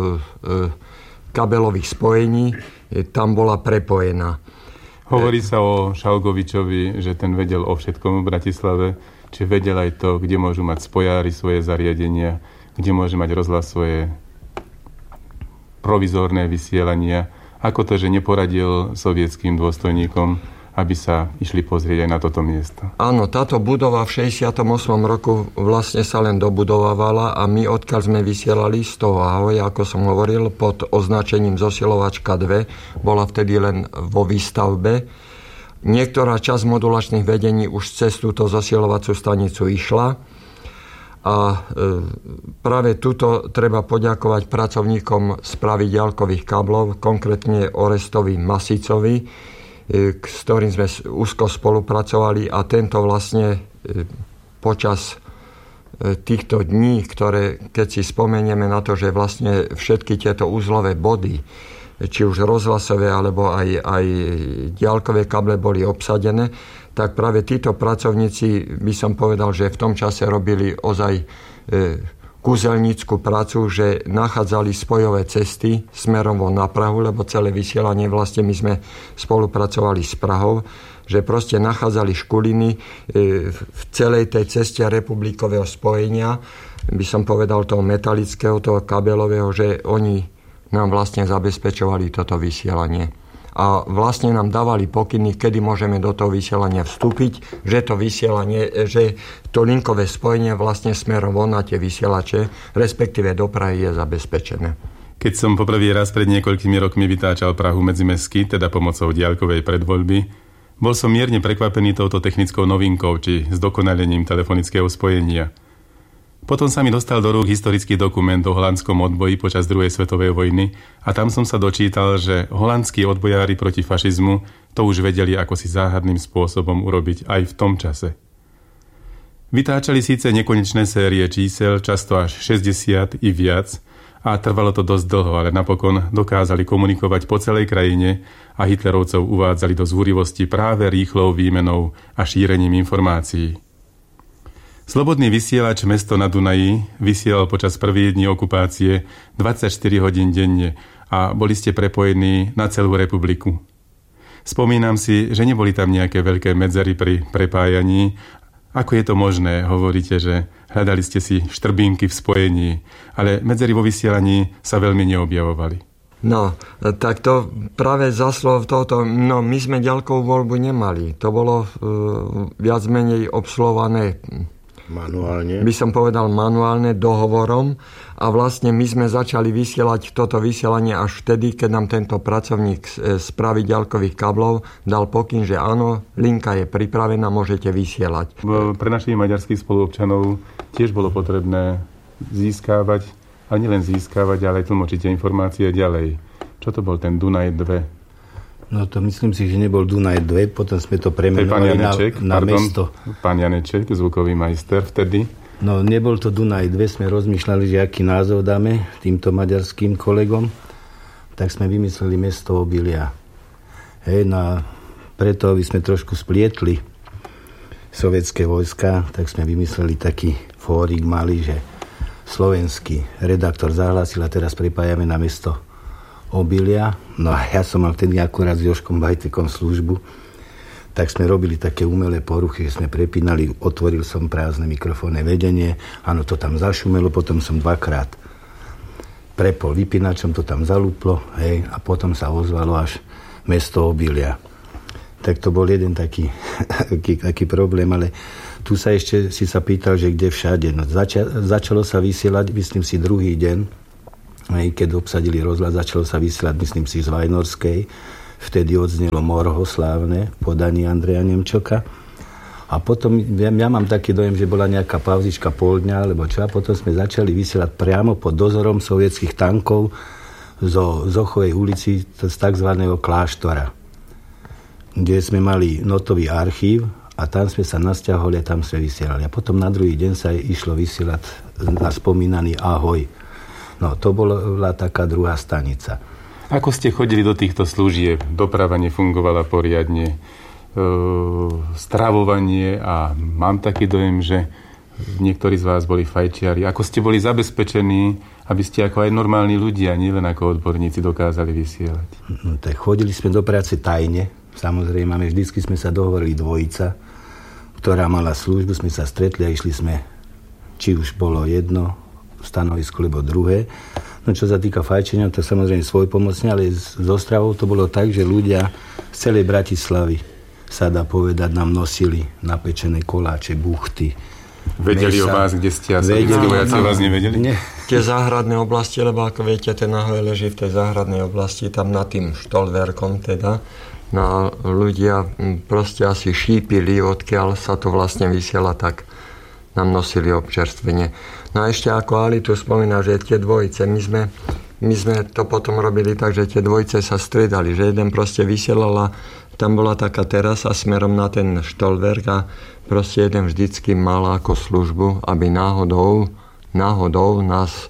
Speaker 8: kabelových spojení tam bola prepojená.
Speaker 2: Hovorí sa o Šalgovičovi, že ten vedel o všetkom v Bratislave, či vedel aj to, kde môžu mať spojári svoje zariadenia, kde môže mať rozhlas svoje provizórne vysielania. Ako to, že neporadil sovietským dôstojníkom, aby sa išli pozrieť aj na toto miesto?
Speaker 8: Áno, táto budova v 68. roku vlastne sa len dobudovávala a my, odkiaľ sme vysielali z toho Ahoja, ako som hovoril, pod označením zosilovačka 2, bola vtedy len vo výstavbe. Niektorá časť modulačných vedení už cez túto zosilovacú stanicu išla a práve tuto treba poďakovať pracovníkom z pravidiaľkových káblov, konkrétne Orestovi Masicovi, s ktorým sme úzko spolupracovali a tento vlastne počas týchto dní, ktoré, keď si spomenieme na to, že vlastne všetky tieto uzlové body, či už rozhlasové, alebo aj diaľkové káble boli obsadené, tak práve títo pracovníci, by som povedal, že v tom čase robili ozaj kúzelnícku prácu, že nachádzali spojové cesty smerom na Prahu, lebo celé vysielanie vlastne my sme spolupracovali s Prahou, že proste nachádzali škuliny v celej tej ceste republikového spojenia, by som povedal toho metalického, toho kabelového, že oni nám vlastne zabezpečovali toto vysielanie. A vlastne nám dávali pokyny, kedy môžeme do toho vysielania vstúpiť, že to vysielanie, že to linkové spojenie vlastne smerom von na tie vysielače, respektíve do Prahy je zabezpečené.
Speaker 2: Keď som poprvý raz pred niekoľkými rokmi vytáčal Prahu medzimestský, teda pomocou diaľkovej predvoľby, bol som mierne prekvapený touto technickou novinkou, či zdokonalením telefonického spojenia. Potom sa mi dostal do rúk historický dokument o holandskom odboji počas druhej svetovej vojny a tam som sa dočítal, že holandskí odbojári proti fašizmu to už vedeli ako si záhadným spôsobom urobiť aj v tom čase. Vytáčali síce nekonečné série čísel, často až 60 i viac, a trvalo to dosť dlho, ale napokon dokázali komunikovať po celej krajine a hitlerovcov uvádzali do zúrivosti práve rýchlou výmenou a šírením informácií. Slobodný vysielač Mesto na Dunaji vysielal počas prvých dní okupácie 24 hodín denne a boli ste prepojení na celú republiku. Spomínam si, že neboli tam nejaké veľké medzery pri prepájaní. Ako je to možné? Hovoríte, že hľadali ste si štrbinky v spojení, ale medzery vo vysielaní sa veľmi neobjavovali.
Speaker 8: No, tak to práve zaslov tohoto, no my sme ďalkovú voľbu nemali. To bolo viac menej obsluhované
Speaker 6: manuálne.
Speaker 8: By som povedal manuálne dohovorom a vlastne my sme začali vysielať toto vysielanie až vtedy, keď nám tento pracovník z pravidiaľkových káblov dal pokyn, že áno, linka je pripravená, môžete vysielať.
Speaker 2: Pre našich maďarských spoluobčanov tiež bolo potrebné získávať, ale nielen získávať, ale aj tlmočiť informácie ďalej. Čo to bol ten Dunaj 2?
Speaker 9: No to myslím si, že nebol Dunaj 2, potom sme to premenovali na mesto.
Speaker 2: Pán Janeček, zvukový majster vtedy.
Speaker 9: No nebol to Dunaj 2, sme rozmýšľali, že aký názov dáme týmto maďarským kolegom, tak sme vymysleli Mesto Obilia. Hej, no a preto, aby sme trošku splietli sovietské vojska, tak sme vymysleli taký fórik malý, že slovenský redaktor zahlásil a teraz pripájame na Mesto Obilia. No a ja som mal vtedy akurát s Jožkom Bajtekom službu, tak sme robili také umelé poruchy, že sme prepínali, otvoril som prázdne mikrofónne vedenie, áno, to tam zašumelo, potom som dvakrát prepol vypínačom, to tam zalúplo, hej, a potom sa ozvalo až Mesto Obilia. Tak to bol jeden taký problém, ale tu sa ešte si sa pýtal, že kde všade. No, začalo sa vysielať, myslím si, druhý deň, aj keď obsadili rozhlas, začalo sa vysielať, myslím si, z Vajnorskej. Vtedy odznelo Morho slávne v podaní Andreja Nemčoka. A potom, ja mám taký dojem, že bola nejaká pauzička pol dňa, alebo čo, a potom sme začali vysielať priamo pod dozorom sovietských tankov zo Zochovej ulici z takzvaného kláštora, kde sme mali notový archív a tam sme sa nasťahovali a tam sme vysielali. A potom na druhý deň sa išlo vysielať na spomínaný Ahoj. No, to bola taká druhá stanica.
Speaker 2: Ako ste chodili do týchto služieb? Doprava nefungovala poriadne, stravovanie a mám taký dojem, že niektorí z vás boli fajčiari. Ako ste boli zabezpečení, aby ste ako aj normálni ľudia, nielen ako odborníci, dokázali vysielať?
Speaker 9: No, tak chodili sme do práce tajne. Samozrejme, vždycky sme sa dohovorili dvojica, ktorá mala službu, sme sa stretli a išli sme, či už bolo jedno stanovisko, alebo druhé. No čo sa týka fajčenia, to samozrejme svojpomocne, ale so stravou to bolo tak, že ľudia z celej Bratislavy, sa dá povedať, nám nosili napečené koláče, buchty.
Speaker 2: Vedeli mesa, o vás, kde ste, a vojaci vás nevedeli?
Speaker 8: Nie. Tie záhradné oblasti, lebo ako viete, ten Ahoj leží v tej záhradnej oblasti, tam nad tým štolverkom teda. No ľudia proste asi šípili, odkiaľ sa to vlastne vysiela, tak nám nosili občerstvenie. No a ešte ako Ali tu spomína, že tie dvojice, my sme to potom robili tak, že tie dvojice sa striedali, že jeden proste vysielala, tam bola taká terasa smerom na ten štolverk a proste jeden vždycky mal ako službu, aby náhodou nás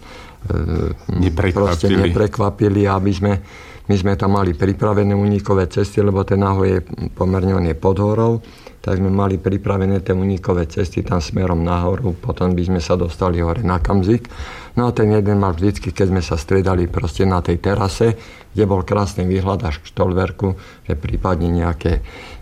Speaker 8: neprekvapili, aby my sme tam mali pripravené unikové cesty, lebo ten Ahoj je pomerne, on je pod horou, tak sme mali pripravené tie unikové cesty tam smerom nahoru, potom by sme sa dostali hore na Kamzik. No a ten jeden mal vždycky, keď sme sa striedali proste na tej terase, kde bol krásny výhľad až k štolverku, že prípadne nejaké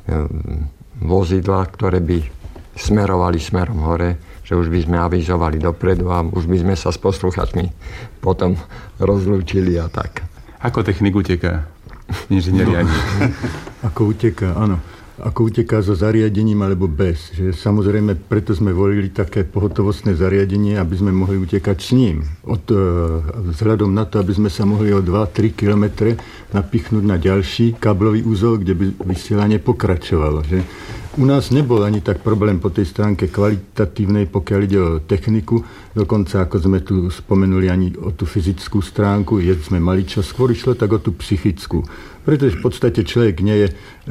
Speaker 8: vozidla, ktoré by smerovali smerom hore, že už by sme avizovali dopredu a už by sme sa s posluchačmi potom rozlúčili a tak.
Speaker 2: Ako technik uteká? Inžinieri ani.
Speaker 7: Ako uteká, áno. Ako uteká so zariadením alebo bez. Že samozrejme, preto sme volili také pohotovostné zariadenie, aby sme mohli utekať s ním. Vzhľadom na to, aby sme sa mohli o 2-3 kilometre napichnúť na ďalší káblový úzol, kde by vysielanie pokračovalo. Že? U nás nebol ani tak problém po tej stránke kvalitatívnej, pokiaľ ide o techniku. Dokonca, ako sme tu spomenuli, ani o tú fyzickú stránku, sme mali čo. Skôr išlo tak o tú psychickú. Pretože v podstate človek nie je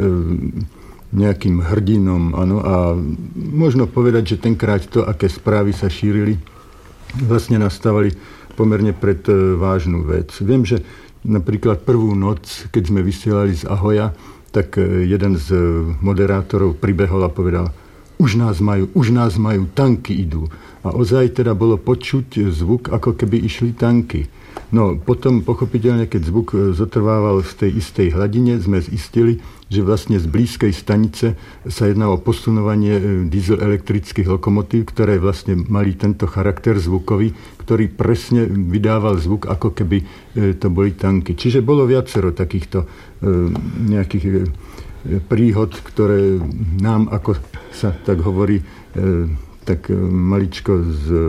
Speaker 7: nejakým hrdinom, áno, a možno povedať, že tenkrát to, aké správy sa šírili, vlastne nastávali pomerne pred vážnu vec. Viem, že napríklad prvú noc, keď sme vysielali z Ahoja, tak jeden z moderátorov pribehol a povedal, už nás majú, tanky idú. A ozaj teda bolo počuť zvuk, ako keby išli tanky. No potom pochopiteľne, keď zvuk zotrvával v tej istej hladine, sme zistili, že vlastne z blízkej stanice sa jedná o posunovanie diesel-elektrických lokomotív, ktoré vlastne mali tento charakter zvukový, ktorý presne vydával zvuk, ako keby to boli tanky. Čiže bolo viacero takýchto nejakých príhod, ktoré nám, ako sa tak hovorí, tak maličko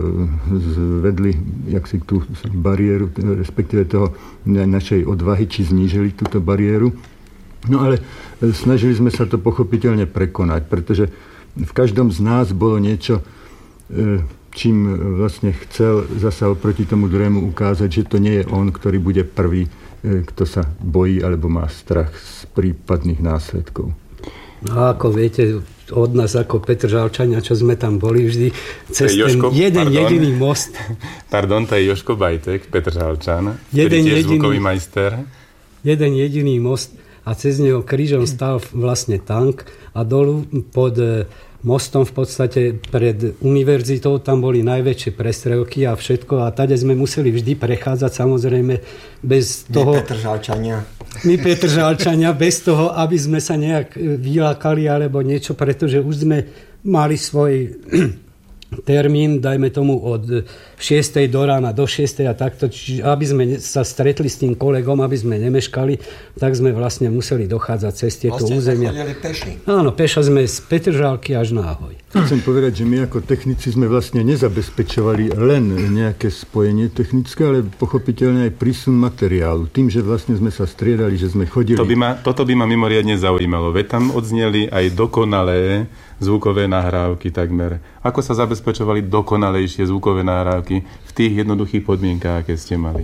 Speaker 7: zvedli jaksi tú bariéru, respektíve toho našej odvahy, či znížili túto bariéru. No ale snažili sme sa to pochopiteľne prekonať, pretože v každom z nás bolo niečo, čím vlastne chcel zasa oproti tomu druhému ukázať, že to nie je on, ktorý bude prvý, kto sa bojí alebo má strach z prípadných následkov.
Speaker 10: No ako viete, od nás ako Petržalčania, čo sme tam boli vždy, cez jediný most.
Speaker 2: Pardon, to je Jožko Bajtek, Petržalčan, ktorý tiež zvukový majster.
Speaker 10: Jeden jediný most a cez neho krížom stal vlastne tank a dolu pod mostom v podstate pred univerzitou tam boli najväčšie prestrelky a všetko a tade sme museli vždy prechádzať, samozrejme bez toho... My Petržalčania, bez toho, aby sme sa nejak vylákali alebo niečo, pretože už sme mali svoj termín, dajme tomu od 6. do rána do 6. a takto, čiže aby sme sa stretli s tým kolegom, aby sme nemeškali, tak sme vlastne museli dochádzať cez tieto územia.
Speaker 8: Vlastne peši.
Speaker 10: Áno, peša sme z Petržalky až na Ahoj.
Speaker 7: Chcem povedať, že my ako technici sme vlastne nezabezpečovali len nejaké spojenie technické, ale pochopiteľne aj prísun materiálu. Tým, že vlastne sme sa striedali, že sme chodili...
Speaker 2: Toto by ma mimoriadne zaujímalo. Veď tam odzneli aj dokonalé zvukové nahrávky takmer. Ako sa zabezpečovali dokonalejšie zvukové nahrávky v tých jednoduchých podmienkách, aké ste mali?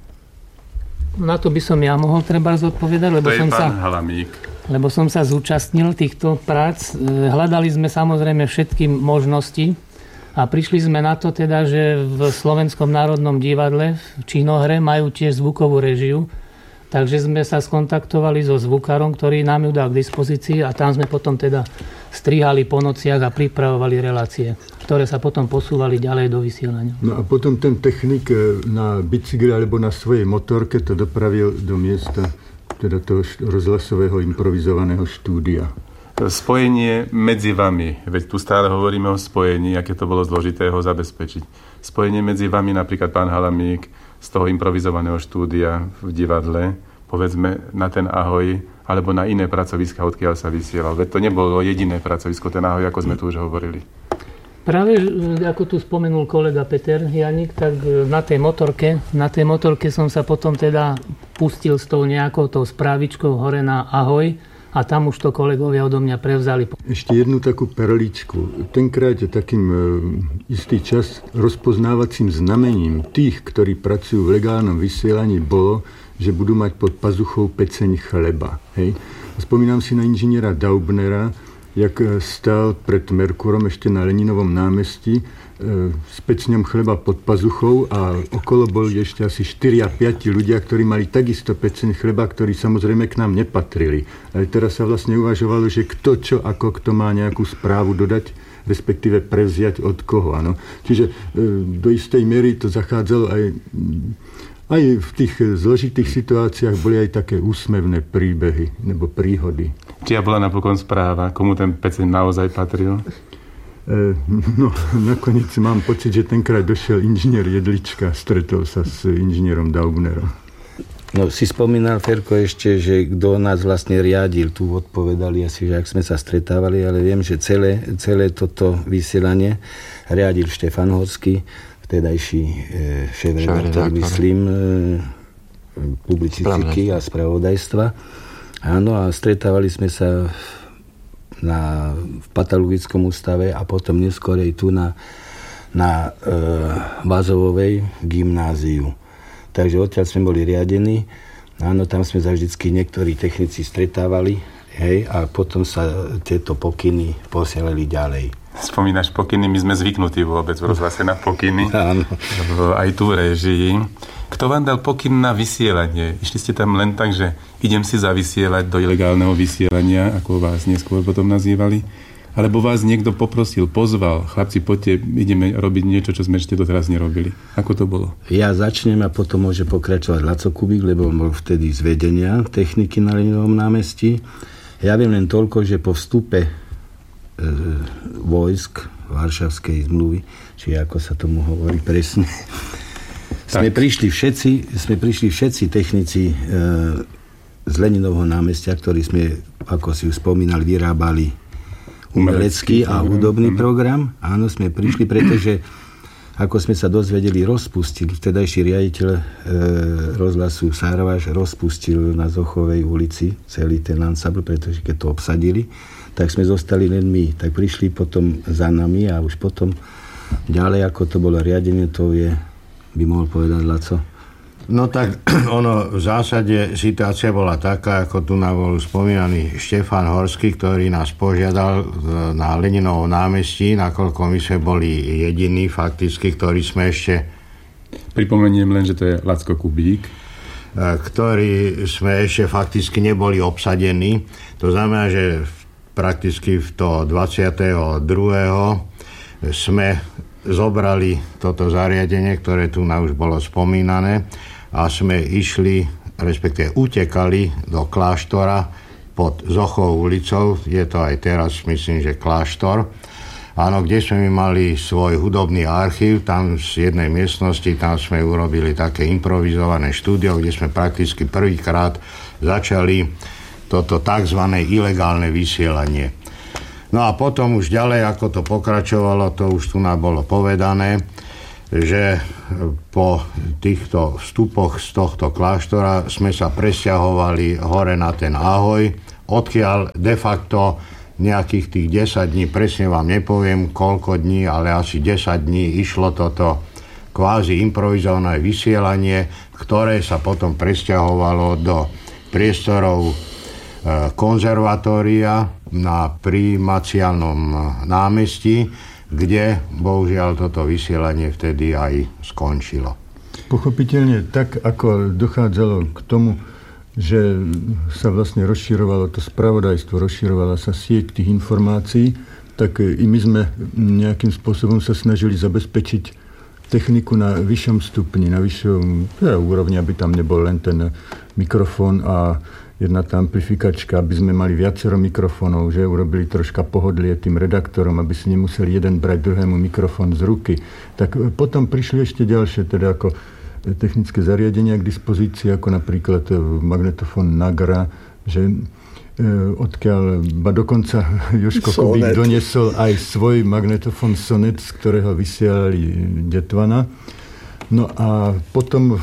Speaker 11: Na to by som ja mohol treba zodpovedať, lebo som sa zúčastnil týchto prác. Hľadali sme samozrejme všetky možnosti a prišli sme na to teda, že v Slovenskom národnom divadle v Činohre majú tiež zvukovú režiu. Takže sme sa skontaktovali so zvukárom, ktorý nám ju dal k dispozícii a tam sme potom teda strihali po nociach a pripravovali relácie, ktoré sa potom posúvali ďalej do vysielania.
Speaker 7: No a potom ten technik na bicykli alebo na svojej motorke to dopravil do miesta teda toho rozhlasového improvizovaného štúdia.
Speaker 2: Spojenie medzi vami, veď tu stále hovoríme o spojení, aké to bolo zložité ho zabezpečiť. Spojenie medzi vami, napríklad pán Halamík, z toho improvizovaného štúdia v divadle, povedzme na ten Ahoj, alebo na iné pracoviska, odkiaľ sa vysielal. Veď to nebolo jediné pracovisko, ten Ahoj, ako sme tu už hovorili.
Speaker 11: Práve, ako tu spomenul kolega Peter Janík, tak na tej motorke som sa potom teda pustil s tou nejakou tou správičkou hore na Ahoj a tam už to kolegovia odo mňa prevzali.
Speaker 7: Ešte jednu takú perličku. Tenkrát je takým istý čas rozpoznávacím znamením tých, ktorí pracujú v legálnom vysielaní, bolo, že budú mať pod pazuchou peceň chleba. Hej? Spomínam si na inžiniera Daubnera, jak stál pred Merkurom ešte na Leninovom námestí s pecňom chleba pod pazuchou a okolo boli ešte asi 4 a 5 ľudia, ktorí mali takisto peceň chleba, ktorí samozrejme k nám nepatrili. Ale teraz sa vlastne uvažovalo, že kto kto má nejakú správu dodať, respektíve prevziať od koho. Áno. Čiže do istej miery to zachádzalo aj v tých zložitých situáciách boli aj také úsmevné príbehy nebo príhody.
Speaker 2: Čia bola napokon správa, komu ten peceň naozaj patril?
Speaker 7: No, nakoniec mám pocit, že tenkrát došiel inžinier Jedlička, stretol sa s inžinierom Daubnerom.
Speaker 9: No, si spomínal, Ferko, ešte, že kto nás vlastne riadil, tu odpovedali asi, že ak sme sa stretávali, ale viem, že celé toto vysielanie riadil Štefan Horský, vtedajší šéf-redaktor, myslím, publicistiky a spravodajstva. Áno, a stretávali sme sa v patologickom ústave a potom neskôr aj tu na Vazovovej gymnáziu. Takže odtiaľ sme boli riadení. Áno, tam sme sa vždycky niektorí technici stretávali, hej, a potom sa tieto pokyny posielali ďalej.
Speaker 2: Spomínaš pokyny, my sme zvyknutí vôbec v rozhlase na pokyny.
Speaker 9: Áno.
Speaker 2: Aj tu v réžii. Kto vám dal pokyn na vysielanie? Išli ste tam len tak, že idem si zavysielať do ilegálneho vysielania, ako vás neskôr potom nazývali? Alebo vás niekto poprosil, pozval, chlapci, poďte, ideme robiť niečo, čo sme ešte doteraz nerobili. Ako to bolo?
Speaker 9: Ja začnem a potom môže pokračovať Laco Kubík, lebo on bol vtedy z vedenia techniky na Leninovom námestí. Ja viem len toľko, že po vstupe vojsk Varšavskej zmluvy, či ako sa tomu hovorí presne, sme prišli všetci technici z Leninovho námestia, ktorí sme, ako si už spomínal, vyrábali umelecký a hudobný program. Áno, sme prišli, pretože ako sme sa dozvedeli, rozpustil vtedajší riaditeľ rozhlasu Sarvaš, rozpustil na Zochovej ulici celý ten ansambl, pretože keď to obsadili, tak sme zostali len my. Tak prišli potom za nami a už potom ďalej, ako to bolo riadenie, to by mohol povedať Laco.
Speaker 6: No tak ono v zásade situácia bola taká, ako tu nám bol spomínaný Štefan Horský, ktorý nás požiadal na Leninovom námestí, nakoľko my sme boli jediní fakticky, ktorí sme ešte...
Speaker 2: Pripomeniem len, že to je Lacko Kubík.
Speaker 6: Ktorí sme ešte fakticky neboli obsadení. To znamená, že prakticky v to 22. sme zobrali toto zariadenie, ktoré tu už bolo spomínané, a sme išli, respektíve utekali do kláštora pod Zochovou ulicou, je to aj teraz, myslím, že kláštor, Áno, kde sme mali svoj hudobný archív, tam z jednej miestnosti, tam sme urobili také improvizované štúdio, kde sme prakticky prvýkrát začali toto tzv. Ilegálne vysielanie. No a potom už ďalej, ako to pokračovalo, to už tu nám bolo povedané, že po týchto vstupoch z tohto kláštora sme sa presťahovali hore na ten Ahoj, odkiaľ de facto nejakých tých 10 dní, presne vám nepoviem koľko dní, ale asi 10 dní išlo toto kvázi improvizované vysielanie, ktoré sa potom presťahovalo do priestorov konzervatória na Primaciálnom námestí, kde bohužiaľ toto vysielanie vtedy aj skončilo.
Speaker 7: Pochopiteľne tak, ako dochádzalo k tomu, že sa vlastne rozširovalo to spravodajstvo, rozširovala sa sieť tých informácií, tak i my sme nejakým spôsobom sa snažili zabezpečiť techniku na vyššom stupni, na vyššom úrovni, aby tam nebol len ten mikrofón a jedna tá amplifikačka, aby sme mali viacero mikrofónov, že urobili troška pohodlie tým redaktorom, aby si nemuseli jeden brať druhému mikrofón z ruky. Tak potom prišli ešte ďalšie, teda ako technické zariadenia k dispozícii, ako napríklad magnetofón Nagra, že odkiaľ dokonca Jožko Kubík doniesol aj svoj magnetofón Sonet, z ktorého vysielali Detvana. No a potom,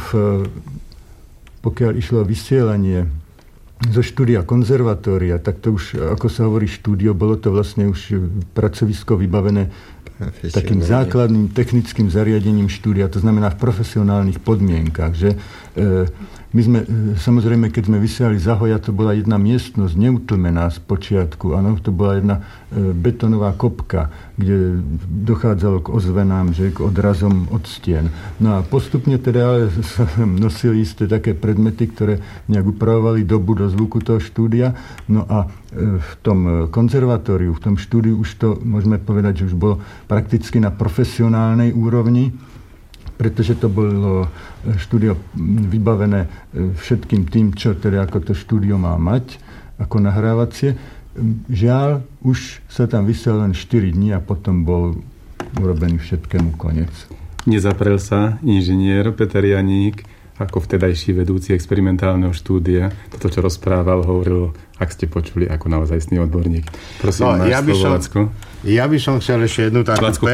Speaker 7: pokiaľ išlo vysielanie zo štúdia konzervatória, tak to už, ako sa hovorí štúdio, bolo to vlastne už pracovisko vybavené takým základným technickým zariadením štúdia, to znamená v profesionálnych podmienkach, že my sme, samozrejme, keď sme vysielali z Ahoja, to bola jedna miestnosť neutlmená z počiatku, áno, to bola jedna betonová kopka, kde dochádzalo k ozvenám, že k odrazom od stien. No a postupne teda ale sa nosili isté také predmety, ktoré nejak upravovali dobu do zvuku toho štúdia. No a v tom konzervatóriu, v tom štúdiu už to, môžeme povedať, že už bolo prakticky na profesionálnej úrovni, pretože to bolo štúdio vybavené všetkým tým, čo teda ako to štúdio má mať, ako nahrávacie. Žiaľ, už sa tam vysiel len 4 dní a potom bol urobený všetkému koniec.
Speaker 2: Nezaprel sa inžinier Peter Janík ako vtedajší vedúci experimentálneho štúdia. Toto, čo rozprával, hovoril, ak ste počuli, ako naozajstný odborník. Prosím, no,
Speaker 6: ja by som chcel ešte jednu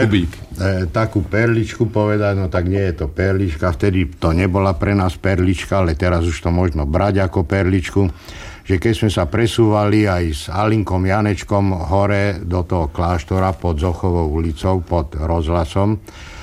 Speaker 6: takú perličku povedať, no tak nie je to perlička, vtedy to nebola pre nás perlička, ale teraz už to možno brať ako perličku, že keď sme sa presúvali aj s Alinkom Janečkom hore do toho kláštora pod Zochovou ulicou, pod rozhlasom,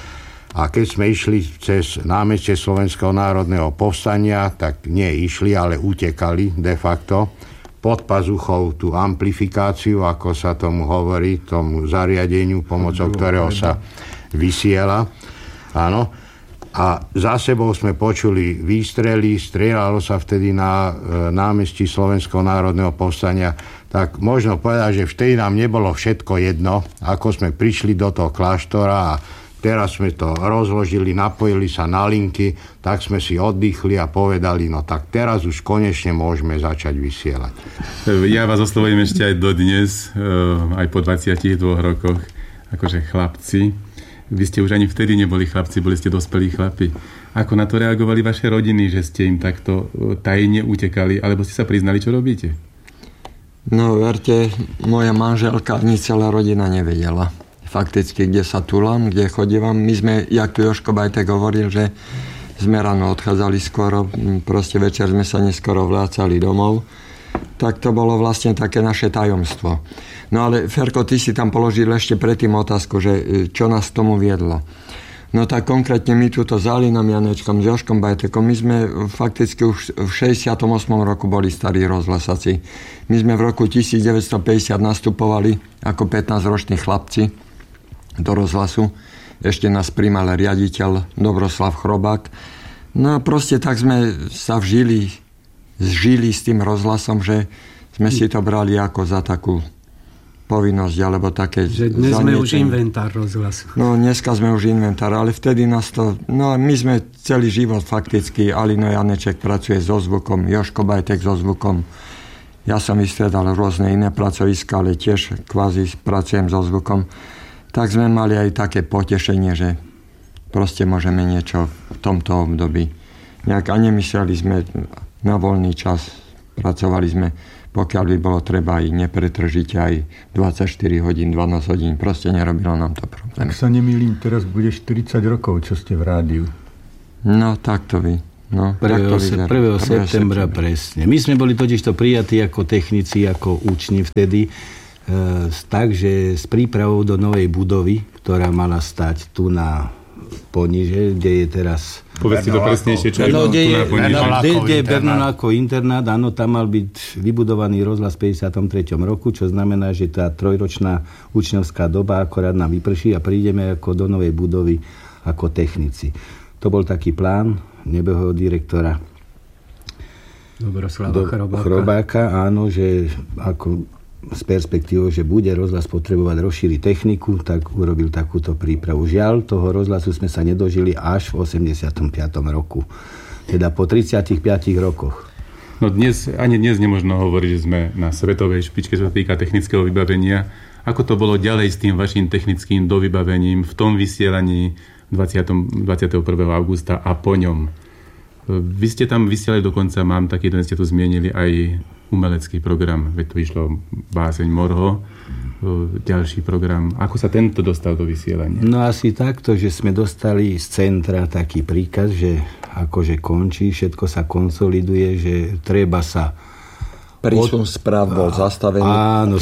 Speaker 6: a keď sme išli cez námestie Slovenského národného povstania, tak nie išli, ale utekali de facto pod pazuchou tú amplifikáciu, ako sa tomu hovorí, tomu zariadeniu, pomocou ktorého sa vysiela. Áno. A za sebou sme počuli výstrely, strieľalo sa vtedy na námestí Slovenského národného povstania. Tak možno povedať, že vtedy nám nebolo všetko jedno, ako sme prišli do toho kláštora a teraz sme to rozložili, napojili sa na linky, tak sme si oddychli a povedali, no tak teraz už konečne môžeme začať vysielať.
Speaker 2: Ja vás oslovujem ešte aj dodnes, aj po 22 rokoch, akože chlapci. Vy ste už ani vtedy neboli chlapci, boli ste dospelí chlapi. Ako na to reagovali vaše rodiny, že ste im takto tajne utekali, alebo ste sa priznali, čo robíte?
Speaker 8: No, verte, moja manželka ani celá rodina nevedela. Fakticky, kde sa tulám, kde chodívam. My sme, jak tu Jožko Bajtek hovoril, že sme ráno odchádzali skoro, proste večer sme sa neskoro vlácali domov. Tak to bolo vlastne také naše tajomstvo. No ale Ferko, ty si tam položil ešte predtým otázku, že čo nás k tomu viedlo. No tak konkrétne my túto s Alinom Janečkom, s Jožkom Bajtekom, my sme fakticky už v 68. roku boli starí rozhlasáci. My sme v roku 1950 nastupovali ako 15-roční chlapci do rozhlasu. Ešte nás primal riaditeľ Dobroslav Chrobák. No a proste tak sme sa zžili s tým rozhlasom, že sme si to brali ako za takú povinnosť, alebo také...
Speaker 10: Že dnes sme už inventár rozhlasu.
Speaker 8: No, dneska sme už inventár, ale vtedy nás to... No, my sme celý život fakticky, Alino Janeček pracuje so zvukom, Jožko Bajtek so zvukom. Ja som vystredal rôzne iné pracoviska, ale tiež kvázi pracujem so zvukom. tak sme mali aj také potešenie, že proste môžeme niečo v tomto období. Nejak a nemysleli sme na voľný čas. Pracovali sme, pokiaľ by bolo treba aj nepretržite, aj 24 hodín, 12 hodín. Proste nerobilo nám to problém.
Speaker 7: Ak sa nemýlim, teraz bude 40 rokov, čo ste v rádiu.
Speaker 8: No, tak to vy. No,
Speaker 9: 1. septembra presne. My sme boli totižto prijatí ako technici, ako učni vtedy, tak, že s prípravou do novej budovy, ktorá mala stať tu na Poniže, kde je teraz...
Speaker 2: Povedzte to presnejšie, čo je tu na Poniže.
Speaker 9: Kde je Bernolákov internát, áno, tam mal byť vybudovaný rozhlas v 53. roku, čo znamená, že tá trojročná učňovská doba akorát nám vyprší a prídeme ako do novej budovy ako technici. To bol taký plán nebehého direktora Chrobáka, áno, že ako s perspektívou, že bude rozhlas potrebovať rozšíriť techniku, tak urobil takúto prípravu. Žiaľ, toho rozhlasu sme sa nedožili až v 85. roku. Teda po 35 rokoch.
Speaker 2: No ani dnes nemožno hovoriť, že sme na svetovej špičke, čo sa týka technického vybavenia. Ako to bolo ďalej s tým vašim technickým dovybavením v tom vysielaní 21. augusta a po ňom? Vy ste tam vysielali dokonca, mám taký, ten ste tu zmienili, aj umelecký program, veď tu išlo Báseň Morho, ďalší program. Ako sa tento dostal do vysielania?
Speaker 9: No asi takto, že sme dostali z centra taký príkaz, že akože končí, všetko sa konsoliduje, že treba sa...
Speaker 8: Prísun správ bol zastavený.
Speaker 9: Áno,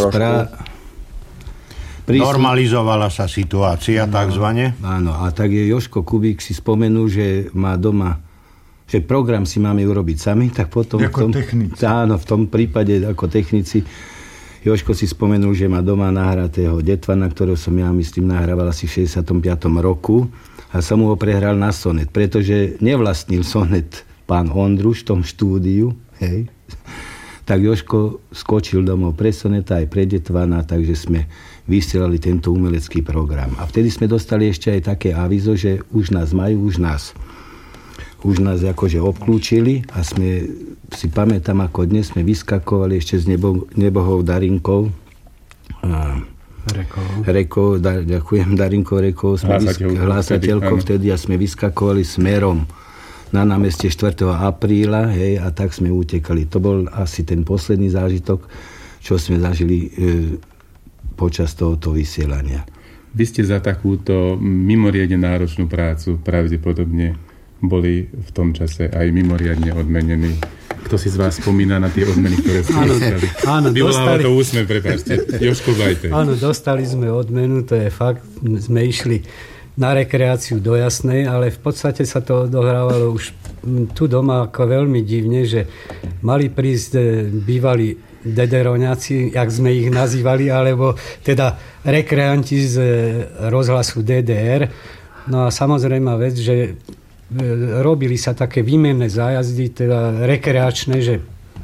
Speaker 6: normalizovala sa situácia, takzvané.
Speaker 9: Áno, a tak je Jožko Kubík si spomenul, že má doma, že program si máme urobiť sami, tak potom...
Speaker 7: Ako technici.
Speaker 9: Áno, v tom prípade ako technici. Jožko si spomenul, že má doma nahratého Detvana, ktorého som ja, myslím, nahrával asi v 65. roku a som mu ho prehral na sonet, pretože nevlastnil sonet pán Ondruš v tom štúdiu, hej. Tak Jožko skočil domov pre soneta aj pre Detvana, takže sme vysielali tento umelecký program. A vtedy sme dostali ešte aj také avizo, že už nás majú, už nás akože obklúčili a sme, si pamätám, ako dnes sme vyskakovali ešte s nebohou Darinkou. Ďakujem, Darinkou Rekou, hlásateľkou vtedy a sme vyskakovali smerom na námestie 4. apríla, hej, a tak sme utekali. To bol asi ten posledný zážitok, čo sme zažili počas tohoto vysielania.
Speaker 2: Vy ste za takúto mimoriadne náročnú prácu pravdepodobne boli v tom čase aj mimoriadne odmenení. Kto si z vás spomína na tie odmeny, ktoré ste dostali?
Speaker 10: Áno,
Speaker 2: vyvoláva to úsmev, prepáčte. Jožko Bajte.
Speaker 10: Áno, dostali sme odmenu, to je fakt. Sme išli na rekreáciu do Jasnej, ale v podstate sa to odohrávalo už tu doma ako veľmi divne, že mali prísť bývalí dederoňáci, jak sme ich nazývali, alebo teda rekreanti z rozhlasu DDR. No a samozrejme vec, že robili sa také výmenné zájazdy, teda rekreačné, že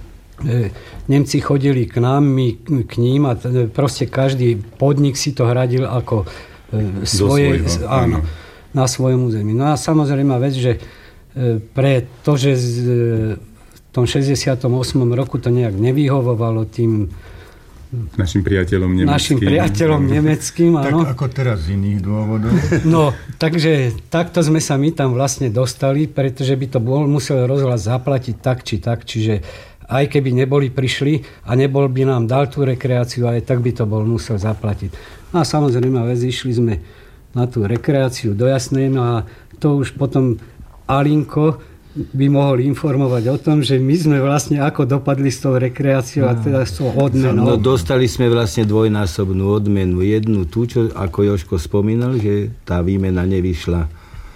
Speaker 10: Nemci chodili k nám, my k ním a proste každý podnik si to hradil ako svoje, áno, na svojom území. No a samozrejme vec, že pre to, že v tom 68. roku to nejak nevyhovovalo tým
Speaker 2: našim priateľom nemeckým.
Speaker 7: Tak
Speaker 10: Áno.
Speaker 7: ako teraz z iných dôvodov.
Speaker 10: No, takže takto sme sa my tam vlastne dostali, pretože by to musel rozhlas zaplatiť tak či tak, čiže aj keby neboli prišli a nebol by nám dal tú rekreáciu, aj tak by to bol musel zaplatiť. No a samozrejme, išli sme na tú rekreáciu do Jasnej, no a to už potom Alinko by mohol informovať o tom, že my sme vlastne ako dopadli s tou rekreáciou a teda s tou odmenou.
Speaker 9: No dostali sme vlastne dvojnásobnú odmenu. Jednu tú, čo ako Jožko spomínal, že tá výmena nevyšla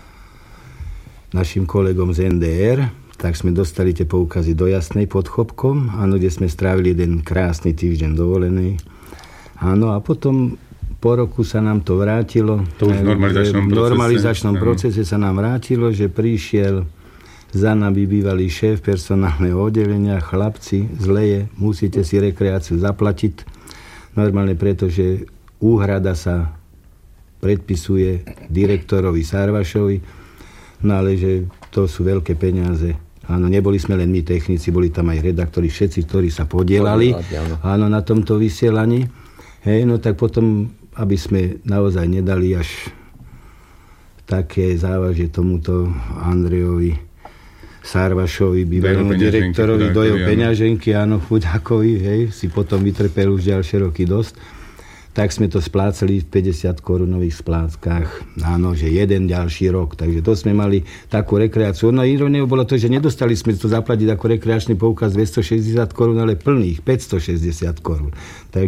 Speaker 9: našim kolegom z NDR, tak sme dostali tie poukazy do Jasnej pod Chopkom, áno, kde sme strávili jeden krásny týždeň dovolený. Áno, a potom po roku sa nám to vrátilo.
Speaker 2: To už v
Speaker 9: normalizačnom procese sa nám vrátilo, že prišiel za nami bývalý šéf personálneho oddelenia, chlapci, zle je, musíte si rekreáciu zaplatiť. Normálne preto, že úhrada sa predpisuje direktorovi Sarvašovi, no ale že to sú veľké peniaze. Áno, neboli sme len my technici, boli tam aj redaktori, všetci, ktorí sa podielali áno, na tomto vysielaní. Hej, no tak potom aby sme naozaj nedali až také závažie tomuto Andrejovi Sarvašovi, bývalému direktorovi, do jeho peňaženky, áno, chudákovi, hej, si potom vytrpel už ďalšie roky dosť. Tak sme to splácali v 50 korunových spláckach, áno, že jeden ďalší rok. Takže to sme mali takú rekreáciu. No ironiou bolo to, že nedostali sme to zaplatiť ako rekreačný poukaz 260 korún, ale plných 560 korún.